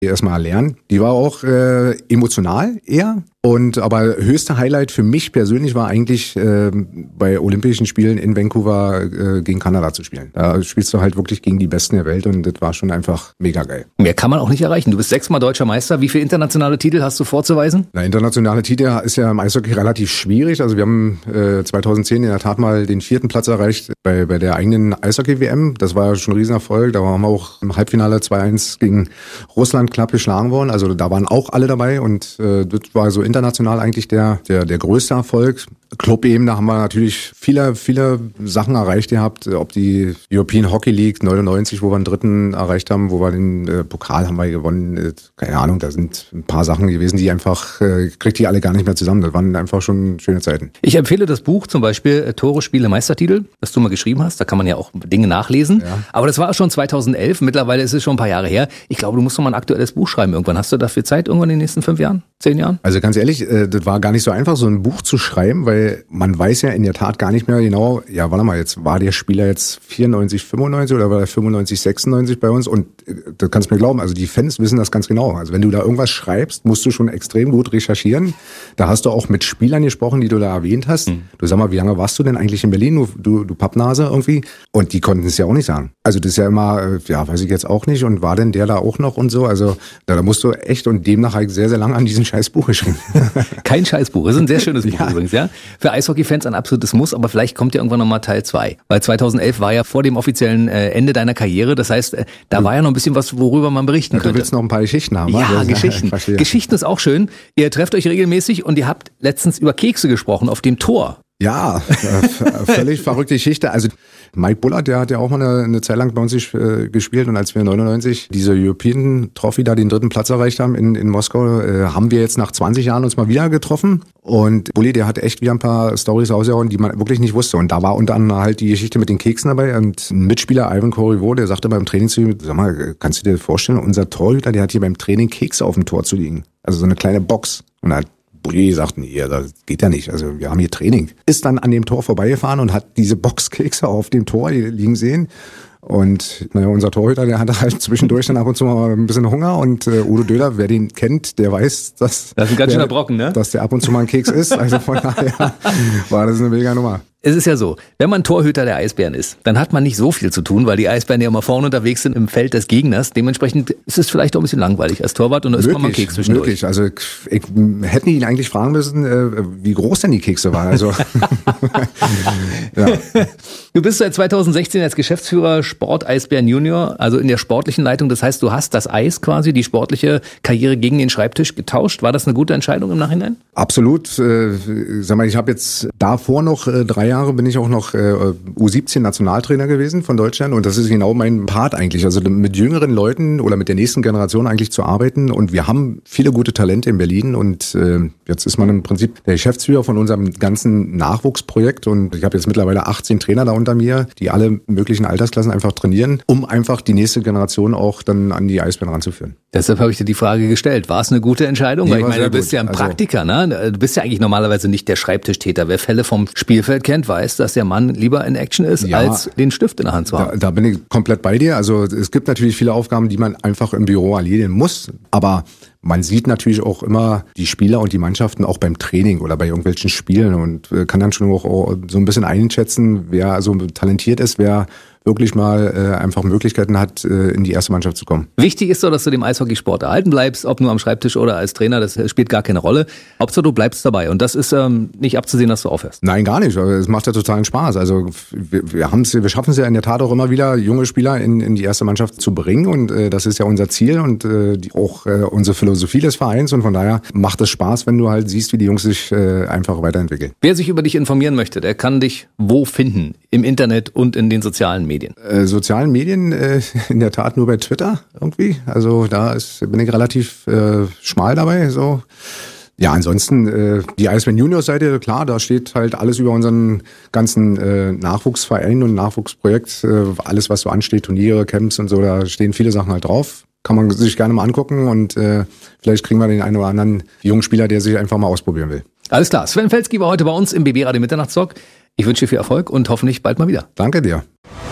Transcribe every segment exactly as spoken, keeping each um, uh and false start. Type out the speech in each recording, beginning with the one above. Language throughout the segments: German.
erstmal lernen. Die war auch äh, emotional eher. Und aber höchste Highlight für mich persönlich war eigentlich äh, bei Olympischen Spielen in Vancouver äh, gegen Kanada zu spielen. Da spielst du halt wirklich gegen die Besten der Welt und das war schon einfach mega geil. Mehr kann man auch nicht erreichen. Du bist sechsmal deutscher Meister. Wie viele internationale Titel hast du vorzuweisen? Na, internationale Titel ist ja im Eishockey relativ schwierig. Also wir haben äh, zweitausendzehn in der Tat mal den vierten Platz erreicht bei bei der eigenen Eishockey-W M. Das war schon ein Riesenerfolg. Da haben wir auch im Halbfinale zwei eins gegen Russland knapp geschlagen worden. Also da waren auch alle dabei und äh, das war so international eigentlich der der der größte Erfolg. Club-Ebene haben wir natürlich viele viele Sachen erreicht gehabt, ob die European Hockey League neunundneunzig, wo wir einen dritten erreicht haben, wo wir den äh, Pokal haben wir gewonnen, äh, keine Ahnung, da sind ein paar Sachen gewesen, die einfach, äh, kriegt die alle gar nicht mehr zusammen, das waren einfach schon schöne Zeiten. Ich empfehle das Buch zum Beispiel äh, Tore, Spiele, Meistertitel, das du mal geschrieben hast, da kann man ja auch Dinge nachlesen, ja. Aber das war schon zweitausendelf, mittlerweile ist es schon ein paar Jahre her, ich glaube, du musst noch mal ein aktuelles Buch schreiben irgendwann, hast du dafür Zeit irgendwann in den nächsten fünf Jahren, zehn Jahren? Also ganz ehrlich, äh, das war gar nicht so einfach, so ein Buch zu schreiben, weil man weiß ja in der Tat gar nicht mehr genau, ja, warte mal, jetzt war der Spieler jetzt vierundneunzig, fünfundneunzig oder war der fünfundneunzig, sechsundneunzig bei uns und das kannst du mir glauben, also die Fans wissen das ganz genau. Also wenn du da irgendwas schreibst, musst du schon extrem gut recherchieren. Da hast du auch mit Spielern gesprochen, die du da erwähnt hast. Mhm. Du sag mal, wie lange warst du denn eigentlich in Berlin, du, du, du Pappnase irgendwie? Und die konnten es ja auch nicht sagen. Also das ist ja immer, ja, weiß ich jetzt auch nicht und war denn der da auch noch und so? Also da, da musst du echt und demnach halt sehr, sehr lange an diesem Scheißbuch geschrieben. Kein Scheißbuch, das ist ein sehr schönes Buch ja. übrigens, ja. Für Eishockey-Fans ein absolutes Muss, aber vielleicht kommt ja irgendwann nochmal Teil zwei. Weil zweitausendelf war ja vor dem offiziellen äh, Ende deiner Karriere, das heißt, äh, da du, war ja noch ein bisschen was, worüber man berichten ja, könnte. Du willst noch ein paar Geschichten haben. Ja, also, Geschichten. Ja, Geschichten ist auch schön. Ihr trefft euch regelmäßig und ihr habt letztens über Kekse gesprochen auf dem Tor. Ja, äh, völlig verrückte Geschichte. Also Mike Bullard, der hat ja auch mal eine, eine Zeit lang bei uns äh, gespielt und als wir neunundneunzig diese European Trophy da den dritten Platz erreicht haben in, in Moskau, äh, haben wir jetzt nach zwanzig Jahren uns mal wieder getroffen und Bulli, der hat echt wieder ein paar Storys rausgehauen, die man wirklich nicht wusste und da war unter anderem halt die Geschichte mit den Keksen dabei und ein Mitspieler, Ivan Corriveau, der sagte beim Training zu ihm, sag mal, kannst du dir vorstellen, unser Torhüter, der hat hier beim Training Kekse auf dem Tor zu liegen, also so eine kleine Box und er hat Bulli sagt, nee, das geht ja nicht. Also wir haben hier Training. Ist dann an dem Tor vorbeigefahren und hat diese Boxkekse auf dem Tor liegen sehen. Und naja, unser Torhüter, der hatte halt zwischendurch dann ab und zu mal ein bisschen Hunger. Und äh, Udo Döhler, wer den kennt, der weiß, dass, das ist ein ganz schöner Brocken, ne? dass der ab und zu mal ein Keks ist. Also von daher war das eine mega Nummer. Es ist ja so, wenn man Torhüter der Eisbären ist, dann hat man nicht so viel zu tun, weil die Eisbären ja immer vorne unterwegs sind im Feld des Gegners. Dementsprechend ist es vielleicht auch ein bisschen langweilig als Torwart und da ist man mal einen Keks zwischendurch. Möglich, also ich hätte ihn eigentlich fragen müssen, wie groß denn die Kekse waren. Also ja. Du bist seit zweitausendsechzehn als Geschäftsführer Sport Eisbären Junior, also in der sportlichen Leitung. Das heißt, du hast das Eis quasi, die sportliche Karriere gegen den Schreibtisch getauscht. War das eine gute Entscheidung im Nachhinein? Absolut. Äh, sag mal, ich habe jetzt davor noch äh, drei Jahre bin ich auch noch äh, U siebzehn Nationaltrainer gewesen von Deutschland und das ist genau mein Part eigentlich, also mit jüngeren Leuten oder mit der nächsten Generation eigentlich zu arbeiten und wir haben viele gute Talente in Berlin und äh, jetzt ist man im Prinzip der Geschäftsführer von unserem ganzen Nachwuchsprojekt und ich habe jetzt mittlerweile achtzehn Trainer da unter mir, die alle möglichen Altersklassen einfach trainieren, um einfach die nächste Generation auch dann an die Eisbären ranzuführen. Deshalb habe ich dir die Frage gestellt, war es eine gute Entscheidung? Nee, weil ich meine, du bist gut. ja ein Praktiker, also, ne? Du bist ja eigentlich normalerweise nicht der Schreibtischtäter. Wer Fälle vom Spielfeld kennt, weiß, dass der Mann lieber in Action ist, ja, als den Stift in der Hand zu haben. Da, da bin ich komplett bei dir. Also es gibt natürlich viele Aufgaben, die man einfach im Büro erledigen muss, aber man sieht natürlich auch immer die Spieler und die Mannschaften auch beim Training oder bei irgendwelchen Spielen und kann dann schon auch so ein bisschen einschätzen, wer so talentiert ist, wer wirklich mal äh, einfach Möglichkeiten hat, äh, in die erste Mannschaft zu kommen. Wichtig ist doch, dass du dem Eishockeysport erhalten bleibst, ob nur am Schreibtisch oder als Trainer, das spielt gar keine Rolle. Hauptsache du bleibst dabei und das ist ähm, nicht abzusehen, dass du aufhörst. Nein, gar nicht. Es macht ja totalen Spaß. Also wir, wir, haben's, wir schaffen es ja in der Tat auch immer wieder, junge Spieler in, in die erste Mannschaft zu bringen und äh, das ist ja unser Ziel und äh, die, auch äh, unsere Philosophie des Vereins und von daher macht es Spaß, wenn du halt siehst, wie die Jungs sich äh, einfach weiterentwickeln. Wer sich über dich informieren möchte, der kann dich wo finden? Im Internet und in den sozialen Medien? Äh, sozialen Medien äh, in der Tat nur bei Twitter irgendwie. Also da ist, bin ich relativ äh, schmal dabei. So. Ja, ansonsten äh, die Eisbären Juniors Seite, klar, da steht halt alles über unseren ganzen äh, Nachwuchsverein und Nachwuchsprojekt. Äh, alles, was so ansteht, Turniere, Camps und so, da stehen viele Sachen halt drauf. Kann man sich gerne mal angucken und äh, vielleicht kriegen wir den einen oder anderen jungen Spieler, der sich einfach mal ausprobieren will. Alles klar, Sven Felski war heute bei uns im B B Radio Mitternachtstalk. Ich wünsche dir viel Erfolg und hoffentlich bald mal wieder. Danke dir.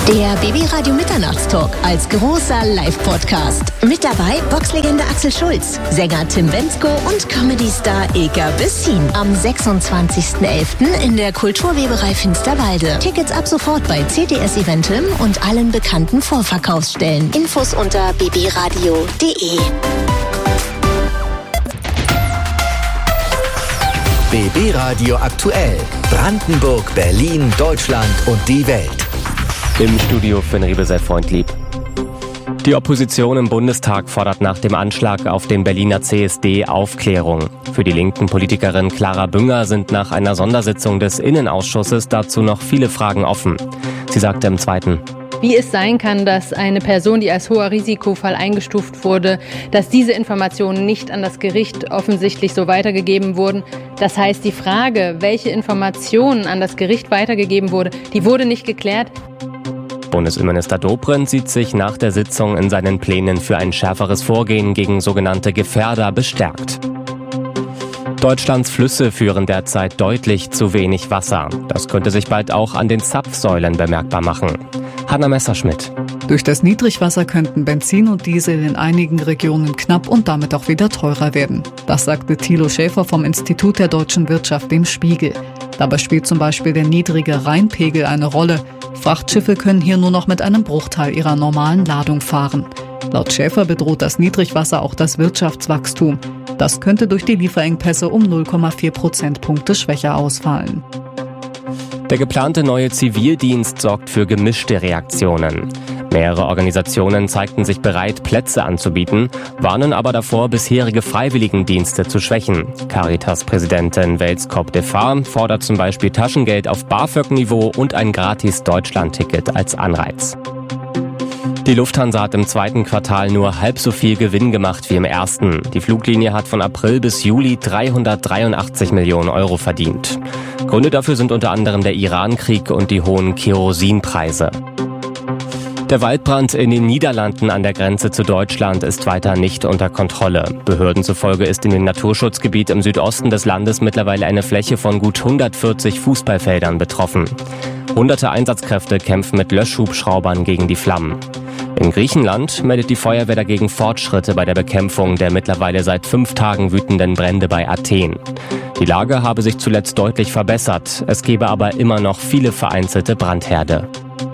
Der B B-Radio Mitternachtstalk als großer Live-Podcast. Mit dabei Boxlegende Axel Schulz, Sänger Tim Bendzko und Comedy-Star Ilka Bessin. Am sechsundzwanzigsten elften in der Kulturweberei Finsterwalde. Tickets ab sofort bei C T S Eventim und allen bekannten Vorverkaufsstellen. Infos unter b b radio punkt d e. B B-Radio aktuell. Brandenburg, Berlin, Deutschland und die Welt. Im Studio Finn Riebe, sei freundlieb. Die Opposition im Bundestag fordert nach dem Anschlag auf den Berliner C S D Aufklärung. Für die linken Politikerin Clara Bünger sind nach einer Sondersitzung des Innenausschusses dazu noch viele Fragen offen. Sie sagte im Zweiten: Wie es sein kann, dass eine Person, die als hoher Risikofall eingestuft wurde, dass diese Informationen nicht an das Gericht offensichtlich so weitergegeben wurden. Das heißt, die Frage, welche Informationen an das Gericht weitergegeben wurde, die wurde nicht geklärt. Bundesinnenminister Dobrindt sieht sich nach der Sitzung in seinen Plänen für ein schärferes Vorgehen gegen sogenannte Gefährder bestärkt. Deutschlands Flüsse führen derzeit deutlich zu wenig Wasser. Das könnte sich bald auch an den Zapfsäulen bemerkbar machen. Hanna Messerschmidt. Durch das Niedrigwasser könnten Benzin und Diesel in einigen Regionen knapp und damit auch wieder teurer werden. Das sagte Thilo Schäfer vom Institut der deutschen Wirtschaft dem Spiegel. Dabei spielt zum Beispiel der niedrige Rheinpegel eine Rolle. Frachtschiffe können hier nur noch mit einem Bruchteil ihrer normalen Ladung fahren. Laut Schäfer bedroht das Niedrigwasser auch das Wirtschaftswachstum. Das könnte durch die Lieferengpässe um null Komma vier Prozentpunkte schwächer ausfallen. Der geplante neue Zivildienst sorgt für gemischte Reaktionen. Mehrere Organisationen zeigten sich bereit, Plätze anzubieten, warnen aber davor, bisherige Freiwilligendienste zu schwächen. Caritas-Präsidentin Welskop de Fahr fordert zum Beispiel Taschengeld auf BAföG-Niveau und ein gratis Deutschland-Ticket als Anreiz. Die Lufthansa hat im zweiten Quartal nur halb so viel Gewinn gemacht wie im ersten. Die Fluglinie hat von April bis Juli dreihundertdreiundachtzig Millionen Euro verdient. Gründe dafür sind unter anderem der Iran-Krieg und die hohen Kerosinpreise. Der Waldbrand in den Niederlanden an der Grenze zu Deutschland ist weiter nicht unter Kontrolle. Behörden zufolge ist in dem Naturschutzgebiet im Südosten des Landes mittlerweile eine Fläche von gut hundertvierzig Fußballfeldern betroffen. Hunderte Einsatzkräfte kämpfen mit Löschhubschraubern gegen die Flammen. In Griechenland meldet die Feuerwehr dagegen Fortschritte bei der Bekämpfung der mittlerweile seit fünf Tagen wütenden Brände bei Athen. Die Lage habe sich zuletzt deutlich verbessert. Es gebe aber immer noch viele vereinzelte Brandherde.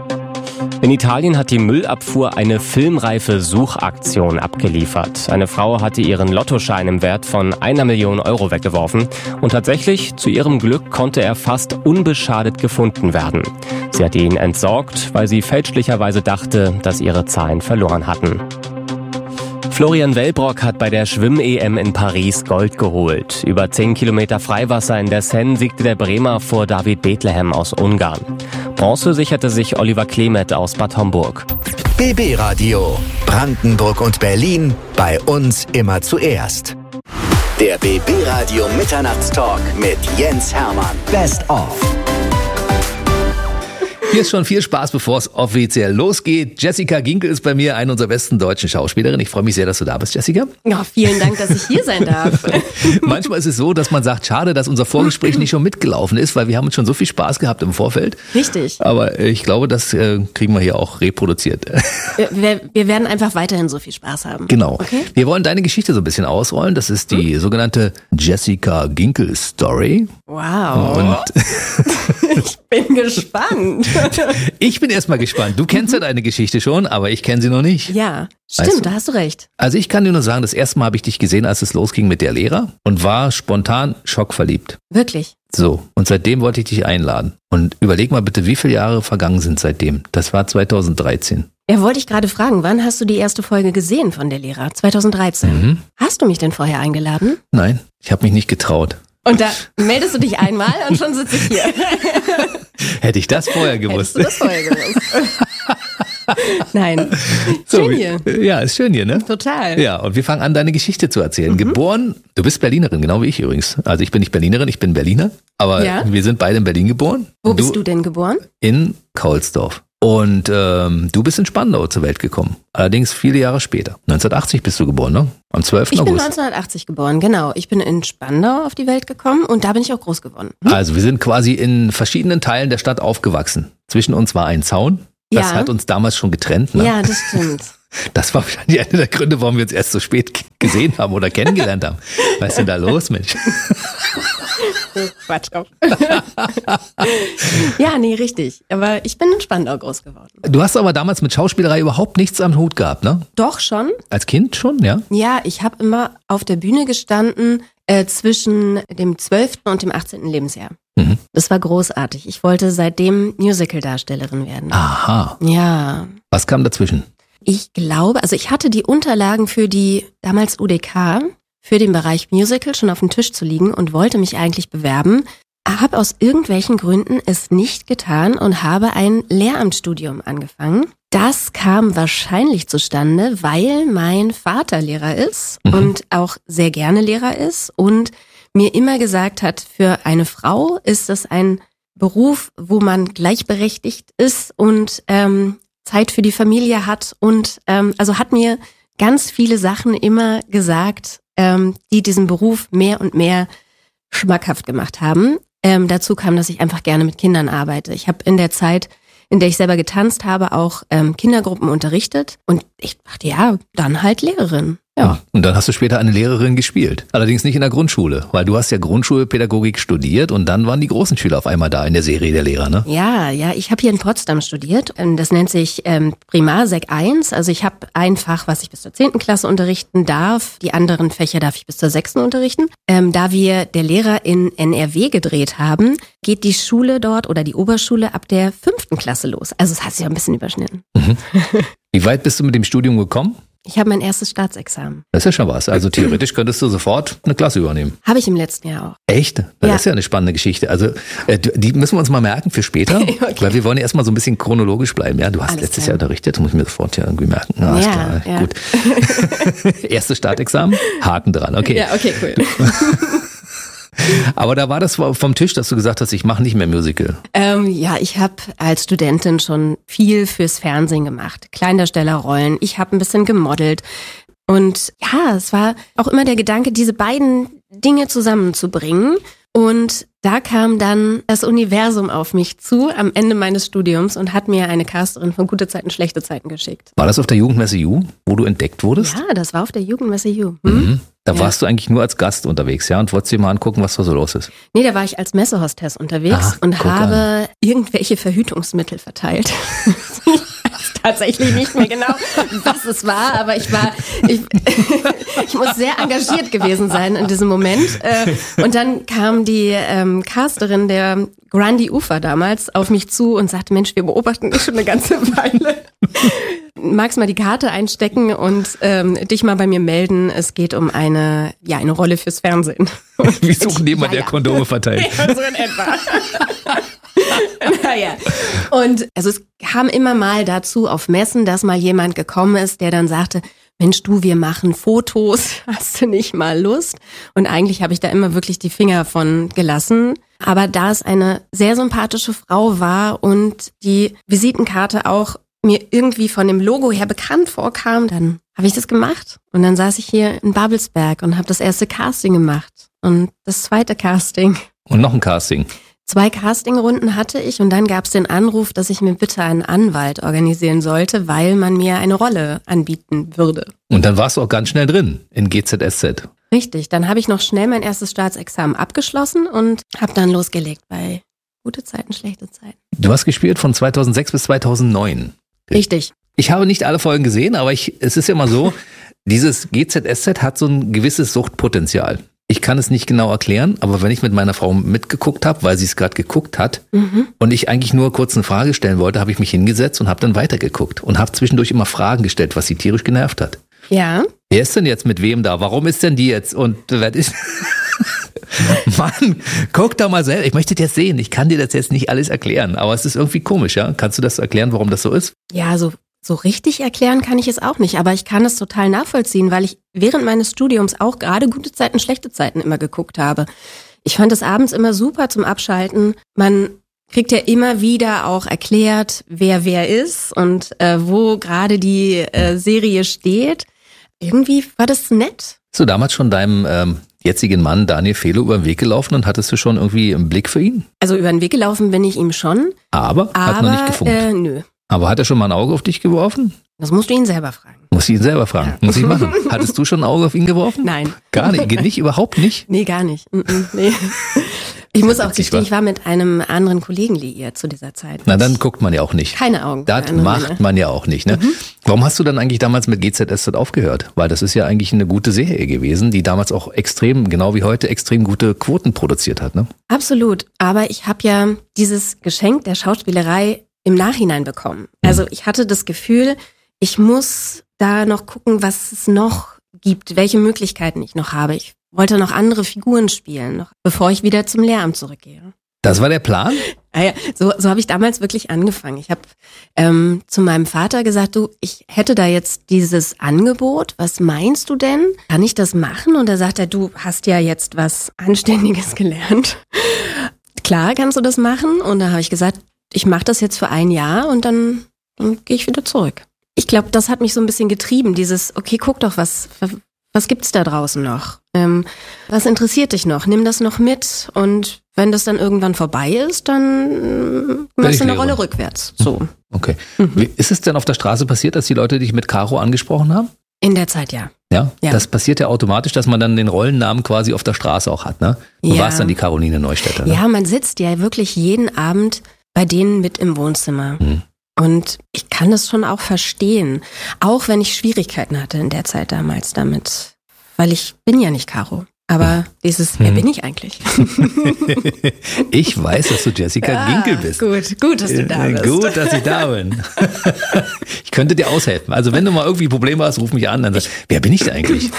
In Italien hat die Müllabfuhr eine filmreife Suchaktion abgeliefert. Eine Frau hatte ihren Lottoschein im Wert von einer Million Euro weggeworfen und tatsächlich, zu ihrem Glück, konnte er fast unbeschadet gefunden werden. Sie hatte ihn entsorgt, weil sie fälschlicherweise dachte, dass ihre Zahlen verloren hatten. Florian Wellbrock hat bei der Schwimm-E M in Paris Gold geholt. Über zehn Kilometer Freiwasser in der Seine siegte der Bremer vor David Bethlehem aus Ungarn. Bronze sicherte sich Oliver Klemet aus Bad Homburg. B B-Radio. Brandenburg und Berlin. Bei uns immer zuerst. Der B B-Radio Mitternachtstalk mit Jens Hermann. Best of. Hier ist schon viel Spaß, bevor es offiziell losgeht. Jessica Ginkel ist bei mir, eine unserer besten deutschen Schauspielerinnen. Ich freue mich sehr, dass du da bist, Jessica. Ja, vielen Dank, dass ich hier sein darf. Manchmal ist es so, dass man sagt, schade, dass unser Vorgespräch nicht schon mitgelaufen ist, weil wir haben uns schon so viel Spaß gehabt im Vorfeld. Richtig. Aber ich glaube, das äh, kriegen wir hier auch reproduziert. Wir, wir werden einfach weiterhin so viel Spaß haben. Genau. Okay? Wir wollen deine Geschichte so ein bisschen ausrollen. Das ist die hm? sogenannte Jessica Ginkel Story. Wow. Und ich bin gespannt. Ich bin erstmal gespannt. Du kennst ja deine Geschichte schon, aber ich kenne sie noch nicht. Ja, stimmt, weißt du? Da hast du recht. Also ich kann dir nur sagen, das erste Mal habe ich dich gesehen, als es losging mit der Lehrer und war spontan schockverliebt. Wirklich? So, und seitdem wollte ich dich einladen. Und überleg mal bitte, wie viele Jahre vergangen sind seitdem? Das war zweitausenddreizehn. Ja, wollte ich gerade fragen, wann hast du die erste Folge gesehen von der Lehrer? zweitausenddreizehn. Mhm. Hast du mich denn vorher eingeladen? Nein, ich habe mich nicht getraut. Und da meldest du dich einmal und schon sitze ich hier. Hätte ich das vorher gewusst. Hättest du das vorher gewusst. Nein. So, schön hier. Ja, ist schön hier, ne? Total. Ja, und wir fangen an, deine Geschichte zu erzählen. Mhm. Geboren, du bist Berlinerin, genau wie ich übrigens. Also ich bin nicht Berlinerin, ich bin Berliner. Aber ja. Wir sind beide in Berlin geboren. Wo bist du, du denn geboren? In Kaulsdorf. Und ähm, du bist in Spandau zur Welt gekommen. Allerdings viele Jahre später. neunzehnhundertachtzig bist du geboren, ne? Am zwölften August. Ich bin neunzehnhundertachtzig geboren, genau. Ich bin in Spandau auf die Welt gekommen und da bin ich auch groß geworden. Hm? Also wir sind quasi in verschiedenen Teilen der Stadt aufgewachsen. Zwischen uns war ein Zaun. Das Ja. hat uns damals schon getrennt. Ne? Ja, das stimmt. Das war wahrscheinlich einer der Gründe, warum wir uns erst so spät k- gesehen haben oder kennengelernt haben. Was ist denn da los, Mensch? Quatsch auf. Ja, nee, richtig. Aber ich bin in Spandau groß geworden. Du hast aber damals mit Schauspielerei überhaupt nichts am Hut gehabt, ne? Doch schon. Als Kind schon, ja? Ja, ich habe immer auf der Bühne gestanden äh, zwischen dem zwölften und dem achtzehnten Lebensjahr. Mhm. Das war großartig. Ich wollte seitdem Musical-Darstellerin werden. Aha. Ja. Was kam dazwischen? Ich glaube, also ich hatte die Unterlagen für die damals U D K, für den Bereich Musical schon auf dem Tisch zu liegen und wollte mich eigentlich bewerben, habe aus irgendwelchen Gründen es nicht getan und habe ein Lehramtsstudium angefangen. Das kam wahrscheinlich zustande, weil mein Vater Lehrer ist Mhm. und auch sehr gerne Lehrer ist und mir immer gesagt hat, für eine Frau ist das ein Beruf, wo man gleichberechtigt ist und ähm, Zeit für die Familie hat und ähm, also hat mir ganz viele Sachen immer gesagt, ähm, die diesen Beruf mehr und mehr schmackhaft gemacht haben. Ähm, dazu kam, dass ich einfach gerne mit Kindern arbeite. Ich habe in der Zeit, in der ich selber getanzt habe, auch ähm, Kindergruppen unterrichtet und ich dachte, ja, dann halt Lehrerin. Ja. Und dann hast du später eine Lehrerin gespielt. Allerdings nicht in der Grundschule, weil du hast ja Grundschulpädagogik studiert und dann waren die großen Schüler auf einmal da in der Serie der Lehrer, ne? Ja, ja, ich habe hier in Potsdam studiert. Ähm, Das nennt sich ähm, Primar Sek eins. Also ich habe ein Fach, was ich bis zur zehnten Klasse unterrichten darf. Die anderen Fächer darf ich bis zur sechsten unterrichten. Ähm, da wir der Lehrer in N R W gedreht haben, geht die Schule dort oder die Oberschule ab der fünften Klasse los. Also es hat sich ein bisschen überschnitten. Wie weit bist du mit dem Studium gekommen? Ich habe mein erstes Staatsexamen. Das ist ja schon was. Also theoretisch könntest du sofort eine Klasse übernehmen. Habe ich im letzten Jahr auch. Echt? Das Ja. ist ja eine spannende Geschichte. Also äh, die müssen wir uns mal merken für später, Okay. weil wir wollen ja erstmal so ein bisschen chronologisch bleiben. Ja, du hast Alles letztes klar. Jahr unterrichtet, das muss ich mir sofort ja irgendwie merken. Ja, ist Ja, klar. ja. Gut. Erstes Staatsexamen, Haken dran. Okay. Ja, okay, cool. Aber da war das vom Tisch, dass du gesagt hast, ich mache nicht mehr Musical. Ähm, ja, ich habe als Studentin schon viel fürs Fernsehen gemacht. Kleindarstellerrollen. Ich habe ein bisschen gemodelt. Und ja, es war auch immer der Gedanke, diese beiden Dinge zusammenzubringen. Und da kam dann das Universum auf mich zu am Ende meines Studiums und hat mir eine Casterin von Gute Zeiten, Schlechte Zeiten geschickt. War das auf der Jugendmesse Ju, wo du entdeckt wurdest? Ja, das war auf der Jugendmesse Ju. Hm? Mhm. Da Ja. warst du eigentlich nur als Gast unterwegs, ja, und wolltest dir mal angucken, was da so los ist. Nee, da war ich als Messehostess unterwegs Ah, und guck habe irgendwelche Verhütungsmittel verteilt. Ich weiß tatsächlich nicht mehr genau, was es war, aber ich war, ich, ich muss sehr engagiert gewesen sein in diesem Moment. Äh, Und dann kam die ähm, Casterin der Grandi Ufer damals auf mich zu und sagte, Mensch, wir beobachten dich schon eine ganze Weile. Magst mal die Karte einstecken und ähm, dich mal bei mir melden. Es geht um eine, ja, eine Rolle fürs Fernsehen. Wir suchen jemanden, Ja, der ja. Kondome verteilt. Ja, so in etwa. Naja. Und also es kam immer mal dazu auf Messen, dass mal jemand gekommen ist, der dann sagte, Mensch, du, wir machen Fotos, hast du nicht mal Lust? Und eigentlich habe ich da immer wirklich die Finger von gelassen. Aber da es eine sehr sympathische Frau war und die Visitenkarte auch mir irgendwie von dem Logo her bekannt vorkam, dann habe ich das gemacht. Und dann saß ich hier in Babelsberg und habe das erste Casting gemacht. Und das zweite Casting. Und noch ein Casting. Zwei Castingrunden hatte ich und dann gab es den Anruf, dass ich mir bitte einen Anwalt organisieren sollte, weil man mir eine Rolle anbieten würde. Und dann warst du auch ganz schnell drin in G Z S Z. Richtig, dann habe ich noch schnell mein erstes Staatsexamen abgeschlossen und habe dann losgelegt bei Gute Zeiten, Schlechte Zeiten. Du hast gespielt von zweitausendsechs bis zweitausendneun. Richtig. Ich habe nicht alle Folgen gesehen, aber ich, es ist ja immer so, dieses G Z S Z hat so ein gewisses Suchtpotenzial. Ich kann es nicht genau erklären, aber wenn ich mit meiner Frau mitgeguckt habe, weil sie es gerade geguckt hat Mhm. und ich eigentlich nur kurz eine Frage stellen wollte, habe ich mich hingesetzt und habe dann weitergeguckt und habe zwischendurch immer Fragen gestellt, was sie tierisch genervt hat. Ja. Wer ist denn jetzt mit wem da? Warum ist denn die jetzt? Und wer ist... Mann, guck da mal selber. Ich möchte das jetzt sehen. Ich kann dir das jetzt nicht alles erklären, aber es ist irgendwie komisch, ja? Kannst du das erklären, warum das so ist? Ja, so, so richtig erklären kann ich es auch nicht, aber ich kann es total nachvollziehen, weil ich während meines Studiums auch gerade Gute Zeiten, Schlechte Zeiten immer geguckt habe. Ich fand es abends immer super zum Abschalten. Man kriegt ja immer wieder auch erklärt, wer wer ist und äh, wo gerade die äh, Serie steht. Irgendwie war das nett. Bist du damals schon deinem ähm, jetzigen Mann Daniel Fehlo über den Weg gelaufen und hattest du schon irgendwie einen Blick für ihn? Also über den Weg gelaufen bin ich ihm schon, Aber, aber hat noch nicht gefunkt. Äh, nö. Aber hat er schon mal ein Auge auf dich geworfen? Das musst du ihn selber fragen. Muss ich ihn selber fragen. Ja. Muss ich machen. Hattest du schon ein Auge auf ihn geworfen? Nein. Gar nicht? Nicht? Überhaupt nicht? Nee, gar nicht. Nee. Ich muss auch gestehen, ich war mit einem anderen Kollegen liiert zu dieser Zeit. Na, dann guckt man ja auch nicht. Keine Augen. Das macht Männer. Man ja auch nicht. Ne? Mhm. Warum hast du dann eigentlich damals mit G Z S Z aufgehört? Weil das ist ja eigentlich eine gute Serie gewesen, die damals auch extrem, genau wie heute, extrem gute Quoten produziert hat. Ne? Absolut. Aber ich habe ja dieses Geschenk der Schauspielerei im Nachhinein bekommen. Also ich hatte das Gefühl, ich muss da noch gucken, was es noch gibt, welche Möglichkeiten ich noch habe. Ich wollte noch andere Figuren spielen, noch bevor ich wieder zum Lehramt zurückgehe. Das war der Plan? Ah ja, so, so habe ich damals wirklich angefangen. Ich habe ähm, zu meinem Vater gesagt, du, ich hätte da jetzt dieses Angebot. Was meinst du denn? Kann ich das machen? Und da sagt er, du hast ja jetzt was Anständiges gelernt. Klar kannst du das machen. Und da habe ich gesagt, ich mache das jetzt für ein Jahr und dann, dann gehe ich wieder zurück. Ich glaube, das hat mich so ein bisschen getrieben, dieses, okay, guck doch, was was gibt's da draußen noch? Ähm, was interessiert dich noch? Nimm das noch mit und wenn das dann irgendwann vorbei ist, dann machst du eine Rolle rückwärts. So. Okay. Mhm. Wie, ist es denn auf der Straße passiert, dass die Leute dich mit Caro angesprochen haben? In der Zeit, ja. Ja? Ja. Das passiert ja automatisch, dass man dann den Rollennamen quasi auf der Straße auch hat, ne? Du ja. warst dann die Caroline Neustädter, ne? Ja, man sitzt ja wirklich jeden Abend bei denen mit im Wohnzimmer. Mhm. Und ich kann das schon auch verstehen, auch wenn ich Schwierigkeiten hatte in der Zeit damals damit, weil ich bin ja nicht Caro. Aber dieses, wer bin ich eigentlich? Ich weiß, dass du Jessica ah, Ginkel bist. Gut, gut, dass du da bist. Gut, dass ich da bin. Ich könnte dir aushelfen. Also wenn du mal irgendwie Probleme hast, ruf mich an. Dann sag, wer bin ich denn eigentlich?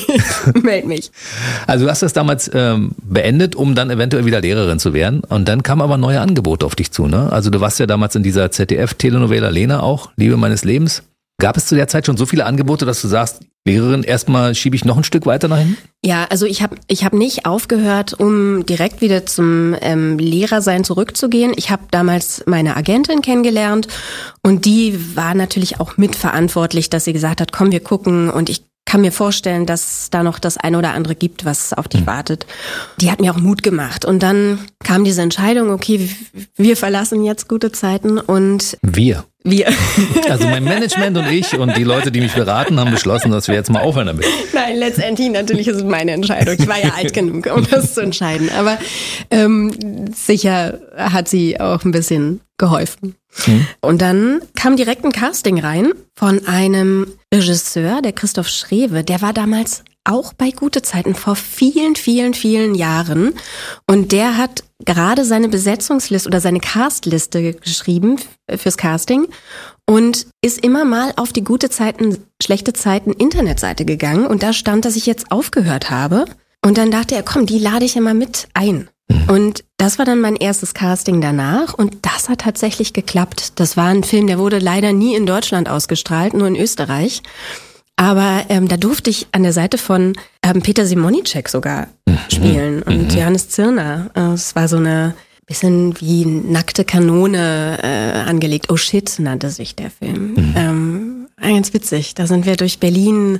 Meld mich. Also du hast das damals ähm, beendet, um dann eventuell wieder Lehrerin zu werden. Und dann kamen aber neue Angebote auf dich zu, ne? Also du warst ja damals in dieser Z D F-Telenovela Lena auch, Liebe meines Lebens. Gab es zu der Zeit schon so viele Angebote, dass du sagst, Lehrerin, erstmal schiebe ich noch ein Stück weiter nach hinten? Ja, also ich habe ich hab nicht aufgehört, um direkt wieder zum ähm, Lehrersein zurückzugehen. Ich habe damals meine Agentin kennengelernt und die war natürlich auch mitverantwortlich, dass sie gesagt hat, komm, wir gucken und ich kann mir vorstellen, dass da noch das eine oder andere gibt, was auf dich mhm. wartet. Die hat mir auch Mut gemacht. Und dann kam diese Entscheidung, okay, wir verlassen jetzt gute Zeiten und... Wir? Wir. Also mein Management und ich und die Leute, die mich beraten, haben beschlossen, dass wir jetzt mal aufhören damit. Nein, letztendlich natürlich ist es meine Entscheidung. Ich war ja alt genug, um das zu entscheiden. Aber ähm, sicher hat sie auch ein bisschen geholfen. Mhm. Und dann kam direkt ein Casting rein von einem Regisseur, der Christoph Schrewe. Der war damals auch bei Gute Zeiten vor vielen, vielen, vielen Jahren. Und der hat gerade seine Besetzungsliste oder seine Castliste geschrieben fürs Casting und ist immer mal auf die Gute Zeiten, schlechte Zeiten Internetseite gegangen. Und da stand, dass ich jetzt aufgehört habe. Und dann dachte er, komm, die lade ich ja mal mit ein. Und das war dann mein erstes Casting danach und das hat tatsächlich geklappt. Das war ein Film, der wurde leider nie in Deutschland ausgestrahlt, nur in Österreich. Aber ähm, da durfte ich an der Seite von ähm, Peter Simonicek sogar mhm. spielen und mhm. Johannes Zirner. Äh, es war so eine bisschen wie nackte Kanone äh, angelegt. Oh shit, nannte sich der Film. Mhm. Ähm, ganz witzig. Da sind wir durch Berlin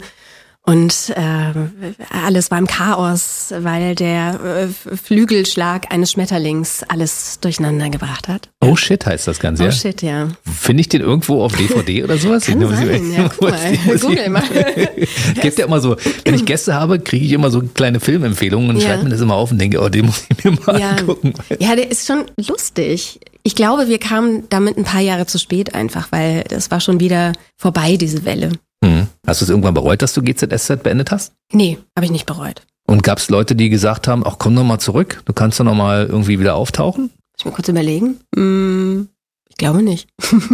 und äh, alles war im Chaos, weil der äh, Flügelschlag eines Schmetterlings alles durcheinander gebracht hat. Oh shit heißt das Ganze, oh, ja? Oh shit, ja. Finde ich den irgendwo auf D V D oder sowas? Kann sein, ja, guck mal, google mal. Gibt ja immer so, wenn ich Gäste habe, kriege ich immer so kleine Filmempfehlungen und ja. schreibe mir das immer auf und denke, oh, den muss ich mir mal ja. angucken. Ja, der ist schon lustig. Ich glaube, wir kamen damit ein paar Jahre zu spät einfach, weil das war schon wieder vorbei, diese Welle. Mhm. Hast du es irgendwann bereut, dass du G Z S Z beendet hast? Nee, habe ich nicht bereut. Und gab es Leute, die gesagt haben, ach komm doch mal zurück, du kannst doch noch mal irgendwie wieder auftauchen? Muss ich mal kurz überlegen? Hm, ich glaube nicht.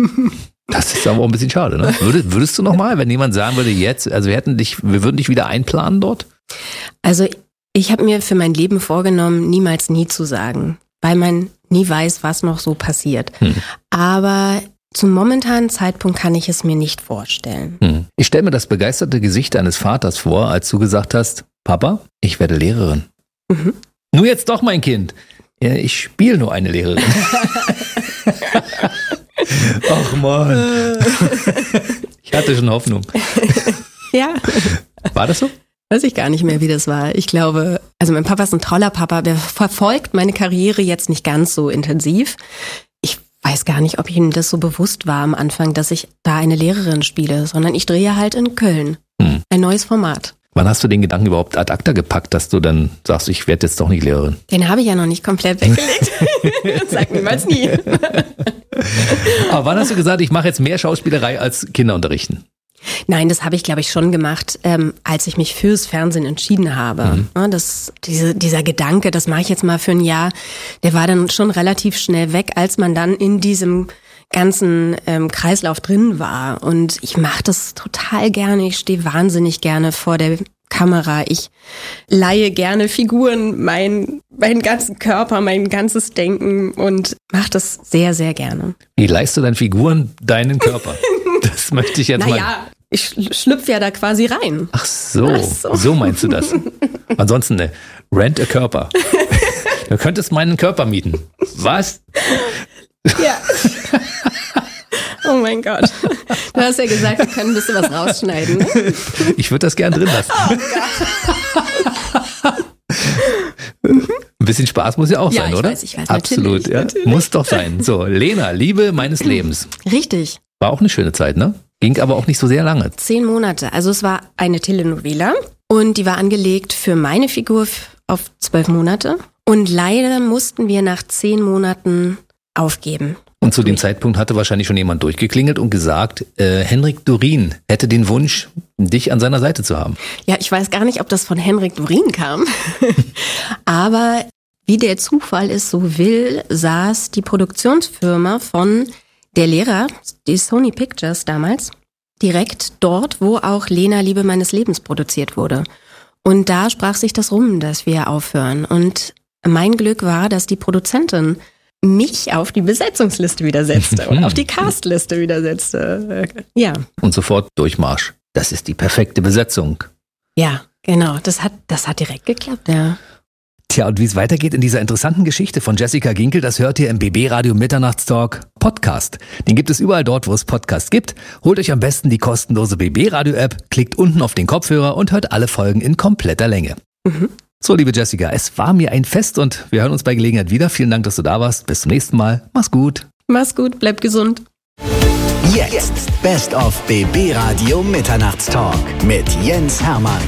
Das ist aber auch ein bisschen schade, ne? Würdest, würdest du noch mal, wenn jemand sagen würde, jetzt, also wir hätten dich, wir würden dich wieder einplanen dort? Also ich habe mir für mein Leben vorgenommen, niemals nie zu sagen, weil man nie weiß, was noch so passiert. Hm. Aber zum momentanen Zeitpunkt kann ich es mir nicht vorstellen. Hm. Ich stelle mir das begeisterte Gesicht deines Vaters vor, als du gesagt hast, Papa, ich werde Lehrerin. Mhm. Nur jetzt doch, mein Kind. Ja, ich spiele nur eine Lehrerin. Ach Mann. Ich hatte schon Hoffnung. Ja. War das so? Weiß ich gar nicht mehr, wie das war. Ich glaube, also mein Papa ist ein toller Papa, der verfolgt meine Karriere jetzt nicht ganz so intensiv. Ich weiß gar nicht, ob Ihnen das so bewusst war am Anfang, dass ich da eine Lehrerin spiele, sondern ich drehe halt in Köln. Hm. Ein neues Format. Wann hast du den Gedanken überhaupt ad acta gepackt, dass du dann sagst, ich werde jetzt doch nicht Lehrerin? Den habe ich ja noch nicht komplett weggelegt. Sag niemals nie. Aber wann hast du gesagt, ich mache jetzt mehr Schauspielerei als Kinder unterrichten? Nein, das habe ich, glaube ich, schon gemacht, ähm, als ich mich fürs Fernsehen entschieden habe. Mhm. Ja, das, diese, dieser Gedanke, das mache ich jetzt mal für ein Jahr, der war dann schon relativ schnell weg, als man dann in diesem ganzen ähm, Kreislauf drin war. Und ich mache das total gerne. Ich stehe wahnsinnig gerne vor der Kamera. Ich leihe gerne Figuren, mein, meinen ganzen Körper, mein ganzes Denken und mache das sehr, sehr gerne. Wie leihst du deinen Figuren deinen Körper? Das möchte ich jetzt naja, mal... Naja, ich schlüpfe ja da quasi rein. Ach so, Ach so, so meinst du das. Ansonsten, ne, rent a Körper. Du könntest meinen Körper mieten. Was? Ja. Oh mein Gott. Du hast ja gesagt, wir können ein bisschen was rausschneiden. Ne? Ich würde das gern drin lassen. Oh Gott. Ein bisschen Spaß muss ja auch ja, sein, ich oder? Weiß, ich weiß, Absolut, natürlich, ja. natürlich. Muss doch sein. So, Lena, Liebe meines Lebens. Richtig. War auch eine schöne Zeit, ne? Ging aber auch nicht so sehr lange. Zehn Monate. Also es war eine Telenovela und die war angelegt für meine Figur auf zwölf Monate. Und leider mussten wir nach zehn Monaten aufgeben. Und zu dem Zeitpunkt hatte wahrscheinlich schon jemand durchgeklingelt und gesagt, äh, Henrik Dorien hätte den Wunsch, dich an seiner Seite zu haben. Ja, ich weiß gar nicht, ob das von Henrik Dorien kam. Aber wie der Zufall es so will, saß die Produktionsfirma von der Lehrer, die Sony Pictures damals, direkt dort, wo auch Lena, Liebe meines Lebens produziert wurde. Und da sprach sich das rum, dass wir aufhören. Und mein Glück war, dass die Produzentin mich auf die Besetzungsliste wieder setzte und auf die Castliste wieder setzte. Ja. Und sofort Durchmarsch. Das ist die perfekte Besetzung. Ja, genau. Das hat, das hat direkt geklappt, ja. Tja, und wie es weitergeht in dieser interessanten Geschichte von Jessica Ginkel, das hört ihr im B B Radio Mitternachtstalk Podcast. Den gibt es überall dort, wo es Podcasts gibt. Holt euch am besten die kostenlose B B Radio App, klickt unten auf den Kopfhörer und hört alle Folgen in kompletter Länge. Mhm. So, liebe Jessica, es war mir ein Fest und wir hören uns bei Gelegenheit wieder. Vielen Dank, dass du da warst. Bis zum nächsten Mal. Mach's gut. Mach's gut, bleib gesund. Jetzt Best of B B Radio Mitternachtstalk mit Jens Hermann.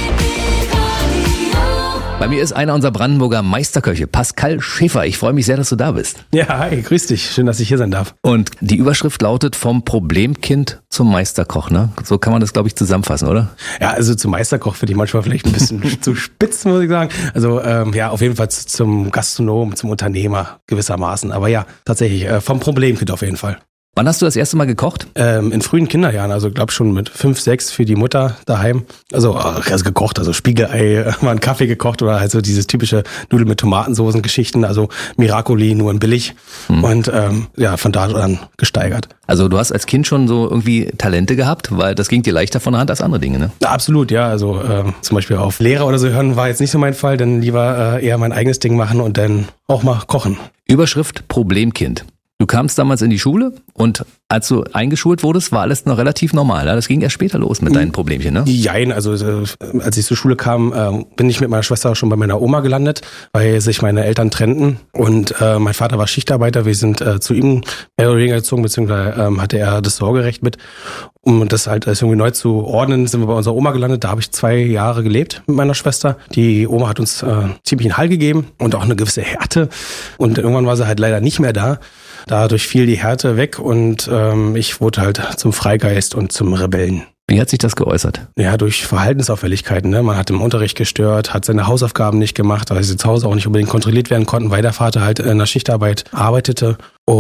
Bei mir ist einer unserer Brandenburger Meisterköche, Pascal Schäfer. Ich freue mich sehr, dass du da bist. Ja, hi, grüß dich. Schön, dass ich hier sein darf. Und die Überschrift lautet vom Problemkind zum Meisterkoch, ne? So kann man das, glaube ich, zusammenfassen, oder? Ja, also zum Meisterkoch finde ich manchmal vielleicht ein bisschen zu spitz, muss ich sagen. Also ähm, ja, auf jeden Fall zum Gastronom, zum Unternehmer gewissermaßen. Aber ja, tatsächlich äh, vom Problemkind auf jeden Fall. Wann hast du das erste Mal gekocht? Ähm, in frühen Kinderjahren, also glaube schon mit fünf, sechs für die Mutter daheim. Also, also gekocht, also Spiegelei, mal einen Kaffee gekocht oder halt so dieses typische Nudeln mit Tomatensoßen-Geschichten, also Miracoli, nur in billig. Hm. Und ähm, ja, von da an gesteigert. Also du hast als Kind schon so irgendwie Talente gehabt, weil das ging dir leichter von der Hand als andere Dinge, ne? Ja, absolut, ja. Also ähm, zum Beispiel auf Lehrer oder so hören war jetzt nicht so mein Fall, dann lieber äh, eher mein eigenes Ding machen und dann auch mal kochen. Überschrift Problemkind. Du kamst damals in die Schule und als du eingeschult wurdest, war alles noch relativ normal. Ja? Das ging erst später los mit deinen Problemchen, ne? Jein, also äh, als ich zur Schule kam, äh, bin ich mit meiner Schwester schon bei meiner Oma gelandet, weil sich meine Eltern trennten und äh, mein Vater war Schichtarbeiter. Wir sind äh, zu ihm mehr oder weniger gezogen, beziehungsweise ähm, hatte er das Sorgerecht mit. Um das halt als irgendwie neu zu ordnen, sind wir bei unserer Oma gelandet. Da habe ich zwei Jahre gelebt mit meiner Schwester. Die Oma hat uns äh, ziemlich einen Hall gegeben und auch eine gewisse Härte. Und irgendwann war sie halt leider nicht mehr da. Dadurch fiel die Härte weg und ähm, ich wurde halt zum Freigeist und zum Rebellen. Wie hat sich das geäußert? Ja, durch Verhaltensauffälligkeiten. Ne? Man hat im Unterricht gestört, hat seine Hausaufgaben nicht gemacht, weil sie zu Hause auch nicht unbedingt kontrolliert werden konnten, weil der Vater halt in der Schichtarbeit arbeitete.